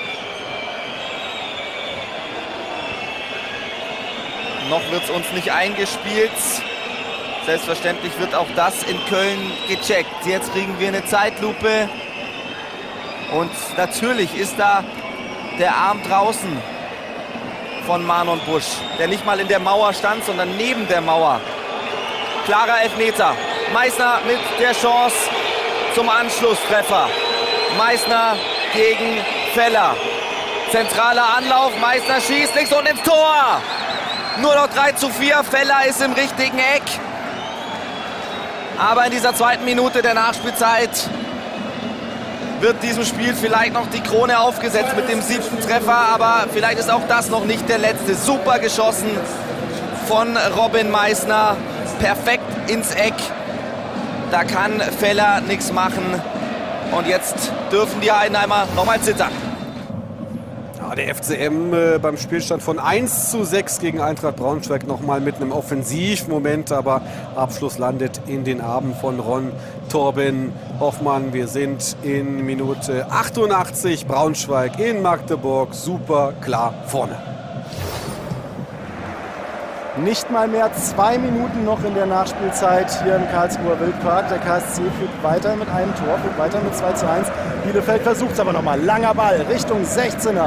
Speaker 1: Noch wird es uns nicht eingespielt. Selbstverständlich wird auch das in Köln gecheckt. Jetzt kriegen wir eine Zeitlupe. Und natürlich ist da der Arm draußen von Manon Busch, der nicht mal in der Mauer stand, sondern neben der Mauer. Klarer Elfmeter. Meißner mit der Chance zum Anschlusstreffer. Meißner gegen Feller. Zentraler Anlauf. Meißner schießt links und ins Tor. Nur noch drei zu vier. Feller ist im richtigen Eck. Aber in dieser zweiten Minute der Nachspielzeit wird diesem Spiel vielleicht noch die Krone aufgesetzt mit dem siebten Treffer. Aber vielleicht ist auch das noch nicht der letzte. Super geschossen von Robin Meißner. Perfekt ins Eck. Da kann Feller nichts machen. Und jetzt dürfen die Heidenheimer nochmal zittern.
Speaker 3: Ja, der F C M äh, beim Spielstand von eins zu sechs gegen Eintracht Braunschweig nochmal mit einem Offensivmoment. Aber Abschluss landet in den Armen von Ron Torben Hoffmann. Wir sind in Minute achtundachtzig. Braunschweig in Magdeburg. Super klar vorne.
Speaker 2: Nicht mal mehr zwei Minuten noch in der Nachspielzeit hier im Karlsruher Wildpark. Der K S C führt weiter mit einem Tor, führt weiter mit zwei zu eins. Bielefeld versucht es aber nochmal. Langer Ball Richtung sechzehner.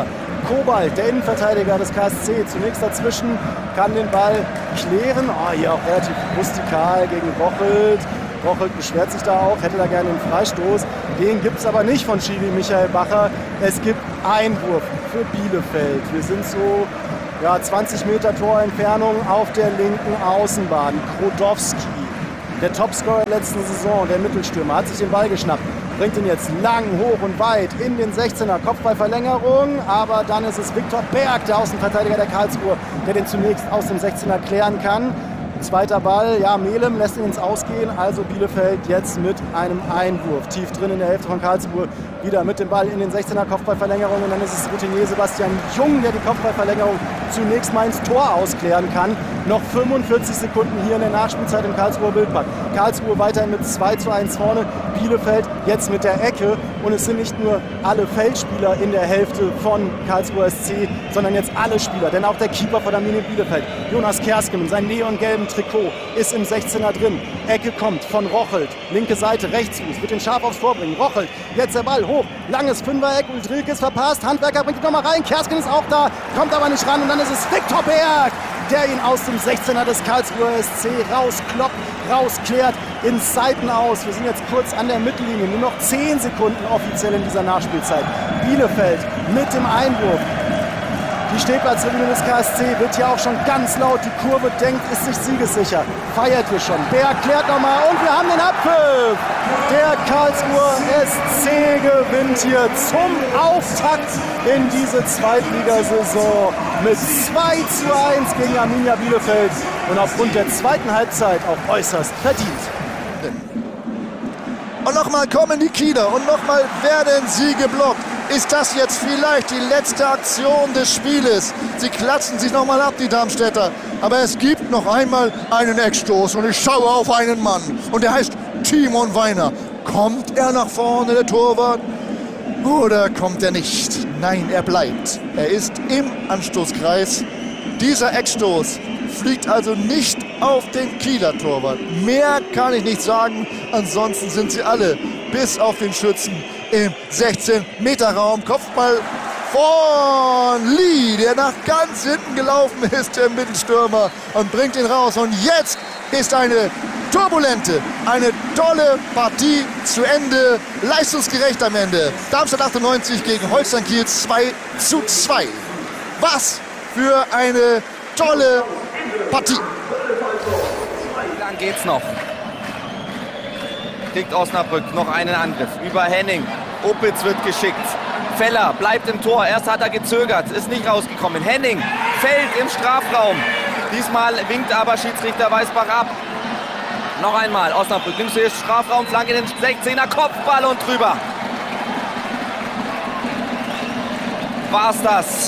Speaker 2: Kobalt, der Innenverteidiger des K S C, zunächst dazwischen, kann den Ball klären. Oh, hier auch relativ rustikal gegen Rochelt. Rochelt beschwert sich da auch, hätte da gerne einen Freistoß. Den gibt es aber nicht von Schiri Michael Bacher. Es gibt Einwurf für Bielefeld. Wir sind so ja, zwanzig Meter Torentfernung auf der linken Außenbahn. Krodowski, der Topscorer der letzten Saison, der Mittelstürmer, hat sich den Ball geschnappt. Bringt ihn jetzt lang, hoch und weit in den sechzehner. Kopfballverlängerung, aber dann ist es Viktor Berg, der Außenverteidiger der Karlsruhe, der den zunächst aus dem sechzehner klären kann. Zweiter Ball, ja, Melem lässt ihn ins Ausgehen, also Bielefeld jetzt mit einem Einwurf. Tief drin in der Hälfte von Karlsruhe, wieder mit dem Ball in den sechzehner, Kopfballverlängerung und dann ist es Routinier Sebastian Jung, der die Kopfballverlängerung zunächst mal ins Tor ausklären kann. Noch fünfundvierzig Sekunden hier in der Nachspielzeit im Karlsruher Wildpark. Karlsruhe weiterhin mit zwei zu eins vorne, Bielefeld jetzt mit der Ecke und es sind nicht nur alle Feldspieler in der Hälfte von Karlsruher S C, sondern jetzt alle Spieler, denn auch der Keeper von Arminia Bielefeld, Jonas Kersken, in seinem neongelben Trikot, ist im sechzehner drin. Ecke kommt von Rochelt, linke Seite, Rechtsfuß, wird den scharf aufs Tor bringen. Rochelt, jetzt der Ball hoch, langes Fünfereck, Uldrilkes verpasst, Handwerker bringt ihn nochmal rein, Kersken ist auch da, kommt aber nicht ran und dann ist es Viktor Berg, der ihn aus dem sechzehner des Karlsruher S C rauskloppt, rausklärt, ins Seiten aus. Wir sind jetzt kurz an der Mittellinie, nur noch zehn Sekunden offiziell in dieser Nachspielzeit. Bielefeld mit dem Einwurf. Die Stehplatztribüne des K S C wird hier auch schon ganz laut. Die Kurve denkt, ist sich siegessicher. Feiert hier schon. Berg klärt nochmal und wir haben den Abpfiff. Der Karlsruher S C gewinnt hier zum Auftakt in diese Zweitligasaison mit zwei zu eins gegen Arminia Bielefeld und aufgrund der zweiten Halbzeit auch äußerst verdient.
Speaker 4: Und nochmal kommen die Kieler und nochmal werden sie geblockt. Ist das jetzt vielleicht die letzte Aktion des Spieles? Sie klatschen sich nochmal ab, die Darmstädter. Aber es gibt noch einmal einen Eckstoß und ich schaue auf einen Mann. Und der heißt Timon Weiner. Kommt er nach vorne, der Torwart? Oder kommt er nicht? Nein, er bleibt. Er ist im Anstoßkreis. Dieser Eckstoß fliegt also nicht auf den Kieler Torwart. Mehr kann ich nicht sagen. Ansonsten sind sie alle bis auf den Schützen im sechzehn Meter Raum. Kopfball von Lee, der nach ganz hinten gelaufen ist, der Mittelstürmer, und bringt ihn raus. Und jetzt ist eine turbulente, eine tolle Partie zu Ende. Leistungsgerecht am Ende. Darmstadt achtundneunzig gegen Holstein Kiel zwei zu zwei. Was für eine tolle Partie.
Speaker 1: Wie lang geht's noch? Kriegt Osnabrück noch einen Angriff über Henning. Opitz wird geschickt. Feller bleibt im Tor. Erst hat er gezögert, ist nicht rausgekommen. Henning fällt im Strafraum. Diesmal winkt aber Schiedsrichter Weißbach ab. Noch einmal Osnabrück nimmt den Strafraum, Flanke in den sechzehner, Kopfball und drüber. War's das?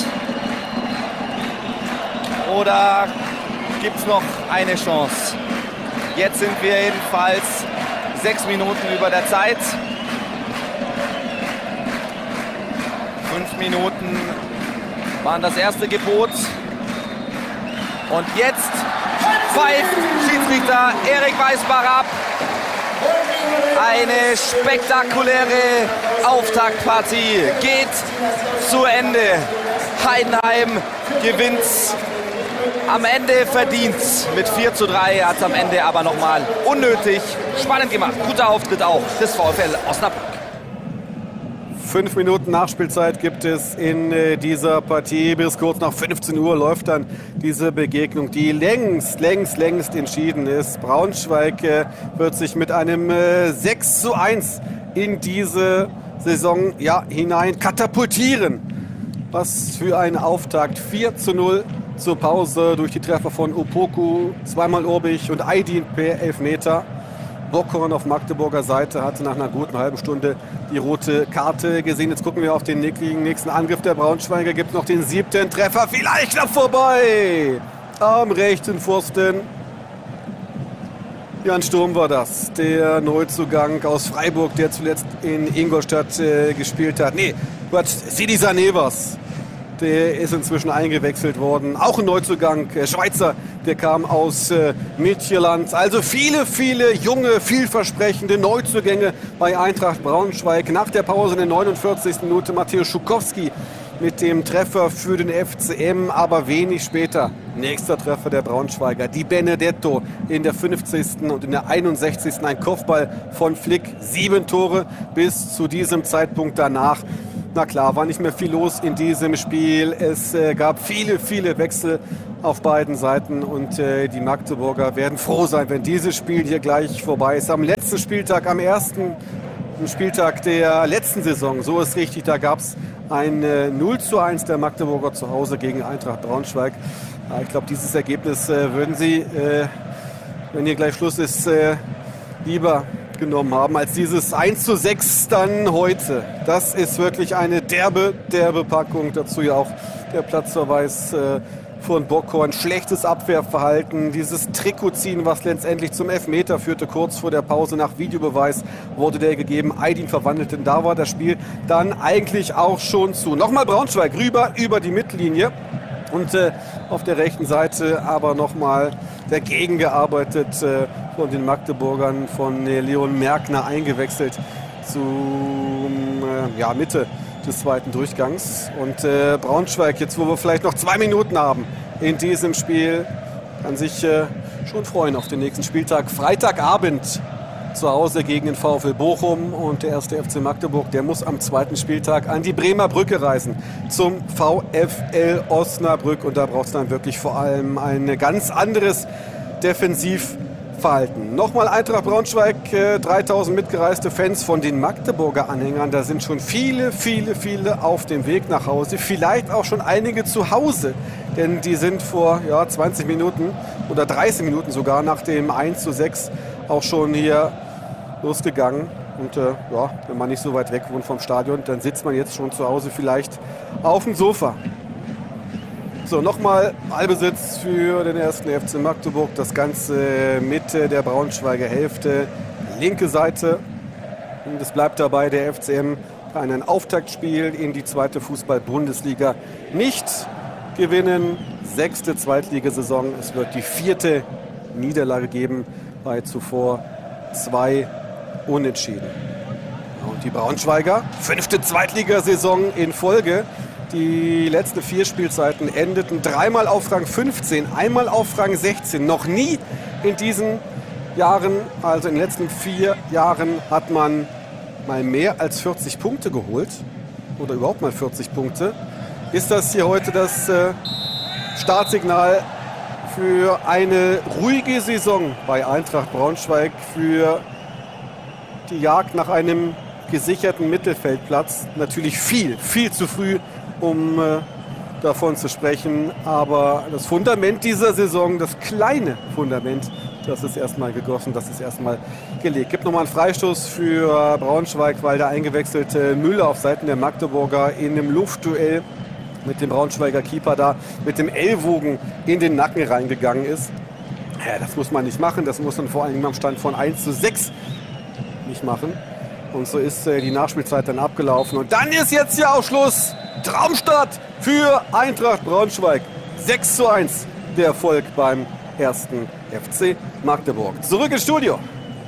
Speaker 1: Oder gibt es noch eine Chance? Jetzt sind wir jedenfalls sechs Minuten über der Zeit. Fünf Minuten waren das erste Gebot. Und jetzt pfeift Schiedsrichter Erik Weißbach ab. Eine spektakuläre Auftaktpartie geht zu Ende. Heidenheim gewinnt am Ende verdient mit vier zu drei, hat es am Ende aber nochmal unnötig spannend gemacht. Guter Auftritt auch des VfL Osnabrück.
Speaker 3: Fünf Minuten Nachspielzeit gibt es in äh, dieser Partie. Bis kurz nach fünfzehn Uhr läuft dann diese Begegnung, die längst, längst, längst entschieden ist. Braunschweig äh, wird sich mit einem äh, sechs zu eins in diese Saison ja, hinein katapultieren. Was für ein Auftakt. vier zu null zur Pause durch die Treffer von Opoku, zweimal Urbich und Aydin per Elfmeter. Bockhorn auf Magdeburger Seite hatte nach einer guten halben Stunde die rote Karte gesehen. Jetzt gucken wir auf den nächsten Angriff der Braunschweiger. Gibt noch den siebten Treffer, vielleicht knapp vorbei. Am rechten Pfosten. Jan Sturm war das, der Neuzugang aus Freiburg, der zuletzt in Ingolstadt äh, gespielt hat. Nee, Quatsch, Sidi Sané war's. Der ist inzwischen eingewechselt worden. Auch ein Neuzugang, äh, Schweizer, der kam aus äh, Midtjylland. Also viele, viele junge, vielversprechende Neuzugänge bei Eintracht Braunschweig. Nach der Pause in der neunundvierzigsten Minute Matthäus Schukowski mit dem Treffer für den F C M, aber wenig später. Nächster Treffer der Braunschweiger. Di Benedetto in der fünfzigsten und in der einundsechzigsten ein Kopfball von Flick. Sieben Tore bis zu diesem Zeitpunkt danach. Na klar, war nicht mehr viel los in diesem Spiel. Es äh, gab viele, viele Wechsel auf beiden Seiten und äh, die Magdeburger werden froh sein, wenn dieses Spiel hier gleich vorbei ist. Am letzten Spieltag, am ersten Spieltag der letzten Saison, so ist richtig, da gab es ein äh, null zu eins der Magdeburger zu Hause gegen Eintracht Braunschweig. Ja, ich glaube, dieses Ergebnis äh, würden sie, äh, wenn hier gleich Schluss ist, äh, lieber genommen haben als dieses eins zu sechs dann heute. Das ist wirklich eine derbe, derbe Packung. Dazu ja auch der Platzverweis äh, von Bockhorn. Schlechtes Abwehrverhalten, dieses Trikotziehen, was letztendlich zum Elfmeter führte. Kurz vor der Pause nach Videobeweis wurde der gegeben. Aydin verwandelte. Da war das Spiel dann eigentlich auch schon zu. Nochmal Braunschweig rüber über die Mittellinie. Und äh, auf der rechten Seite aber nochmal dagegen gearbeitet äh, von den Magdeburgern, von äh, Leon Merkner eingewechselt zur äh, ja, Mitte des zweiten Durchgangs. Und äh, Braunschweig, jetzt wo wir vielleicht noch zwei Minuten haben in diesem Spiel, kann sich äh, schon freuen auf den nächsten Spieltag. Freitagabend zu Hause gegen den VfL Bochum und der erste F C Magdeburg, der muss am zweiten Spieltag an die Bremer Brücke reisen zum VfL Osnabrück und da braucht es dann wirklich vor allem ein ganz anderes Defensivverhalten. Nochmal Eintracht Braunschweig, äh, dreitausend mitgereiste Fans von den Magdeburger Anhängern, da sind schon viele, viele, viele auf dem Weg nach Hause, vielleicht auch schon einige zu Hause, denn die sind vor ja, zwanzig Minuten oder dreißig Minuten sogar nach dem eins zu sechs auch schon hier losgegangen. Und äh, ja, wenn man nicht so weit weg wohnt vom Stadion, dann sitzt man jetzt schon zu Hause vielleicht auf dem Sofa. So, nochmal Ballbesitz für den ersten F C Magdeburg. Das Ganze Mitte der Braunschweiger Hälfte, linke Seite. Und es bleibt dabei, der F C M kann ein Auftaktspiel in die zweite Fußball-Bundesliga nicht gewinnen. Sechste Zweitligasaison. Es wird die vierte Niederlage geben bei zuvor zwei Unentschieden. Und die Braunschweiger, fünfte Zweitligasaison in Folge. Die letzten vier Spielzeiten endeten dreimal auf Rang fünfzehn, einmal auf Rang sechzehn. Noch nie in diesen Jahren, also in den letzten vier Jahren, hat man mal mehr als vierzig Punkte geholt. Oder überhaupt mal vierzig Punkte. Ist das hier heute das äh, Startsignal für eine ruhige Saison bei Eintracht Braunschweig, für die Jagd nach einem gesicherten Mittelfeldplatz? Natürlich viel, viel zu früh, um äh, davon zu sprechen. Aber das Fundament dieser Saison, das kleine Fundament, das ist erstmal gegossen, das ist erstmal gelegt. Gibt nochmal einen Freistoß für Braunschweig, weil der eingewechselte Müller auf Seiten der Magdeburger in einem Luftduell mit dem Braunschweiger Keeper da mit dem Ellbogen in den Nacken reingegangen ist. Ja, das muss man nicht machen. Das muss man vor allem am Stand von eins zu sechs nicht machen. Und so ist äh, die Nachspielzeit dann abgelaufen. Und dann ist jetzt ja auch Schluss. Traumstart für Eintracht Braunschweig. sechs zu eins der Erfolg beim ersten F C Magdeburg. Zurück ins Studio.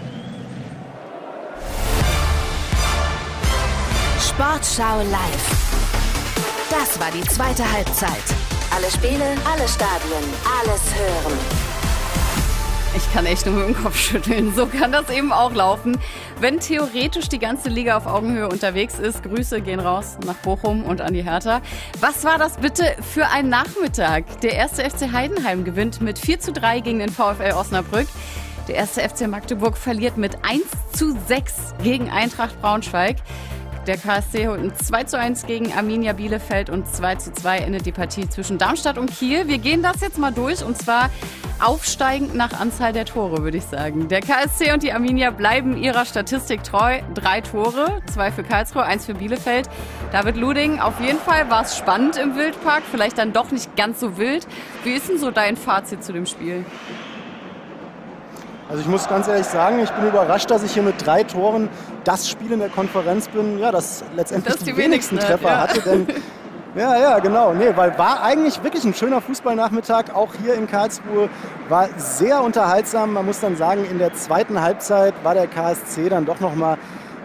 Speaker 5: Sportschau live. Das war die zweite Halbzeit. Alle Spiele, alle Stadien, alles hören.
Speaker 6: Ich kann echt nur mit dem Kopf schütteln. So kann das eben auch laufen. Wenn theoretisch die ganze Liga auf Augenhöhe unterwegs ist, Grüße gehen raus nach Bochum und an die Hertha. Was war das bitte für ein Nachmittag? Der erste F C Heidenheim gewinnt mit vier zu drei gegen den VfL Osnabrück. Der erste F C Magdeburg verliert mit eins zu sechs gegen Eintracht Braunschweig. Der K S C holt ein zwei zu eins gegen Arminia Bielefeld und zwei zu zwei endet die Partie zwischen Darmstadt und Kiel. Wir gehen das jetzt mal durch und zwar aufsteigend nach Anzahl der Tore, würde ich sagen. Der K S C und die Arminia bleiben ihrer Statistik treu. Drei Tore, zwei für Karlsruhe, eins für Bielefeld. David Luding, auf jeden Fall war es spannend im Wildpark, vielleicht dann doch nicht ganz so wild. Wie ist denn so dein Fazit zu dem Spiel?
Speaker 2: Also ich muss ganz ehrlich sagen, ich bin überrascht, dass ich hier mit drei Toren das Spiel in der Konferenz bin, ja, das letztendlich das die, die wenigsten, wenigsten Treffer ja. hatte. Denn, ja, ja, genau. Nee, weil war eigentlich wirklich ein schöner Fußballnachmittag, auch hier in Karlsruhe. War sehr unterhaltsam. Man muss dann sagen, in der zweiten Halbzeit war der K S C dann doch noch mal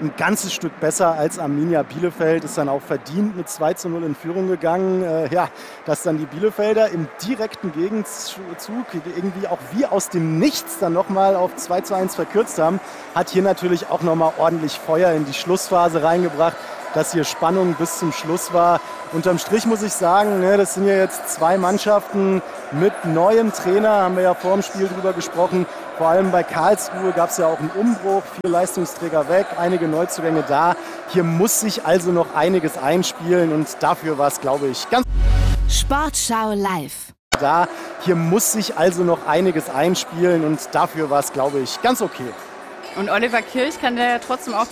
Speaker 2: ein ganzes Stück besser als Arminia Bielefeld, ist dann auch verdient mit zwei zu null in Führung gegangen. Äh, ja, dass dann die Bielefelder im direkten Gegenzug irgendwie auch wie aus dem Nichts dann nochmal auf zwei zu eins verkürzt haben, hat hier natürlich auch nochmal ordentlich Feuer in die Schlussphase reingebracht, dass hier Spannung bis zum Schluss war. Unterm Strich muss ich sagen, ne, das sind ja jetzt zwei Mannschaften mit neuem Trainer, haben wir ja vor dem Spiel drüber gesprochen. Vor allem bei Karlsruhe gab es ja auch einen Umbruch, viele Leistungsträger weg, einige Neuzugänge da. Hier muss sich also noch einiges einspielen und dafür war es, glaube ich, ganz...
Speaker 5: Sportschau live.
Speaker 2: Da, hier muss sich also noch einiges einspielen und dafür war es, glaube ich, ganz okay.
Speaker 6: Und Oliver Kirch kann der ja trotzdem auch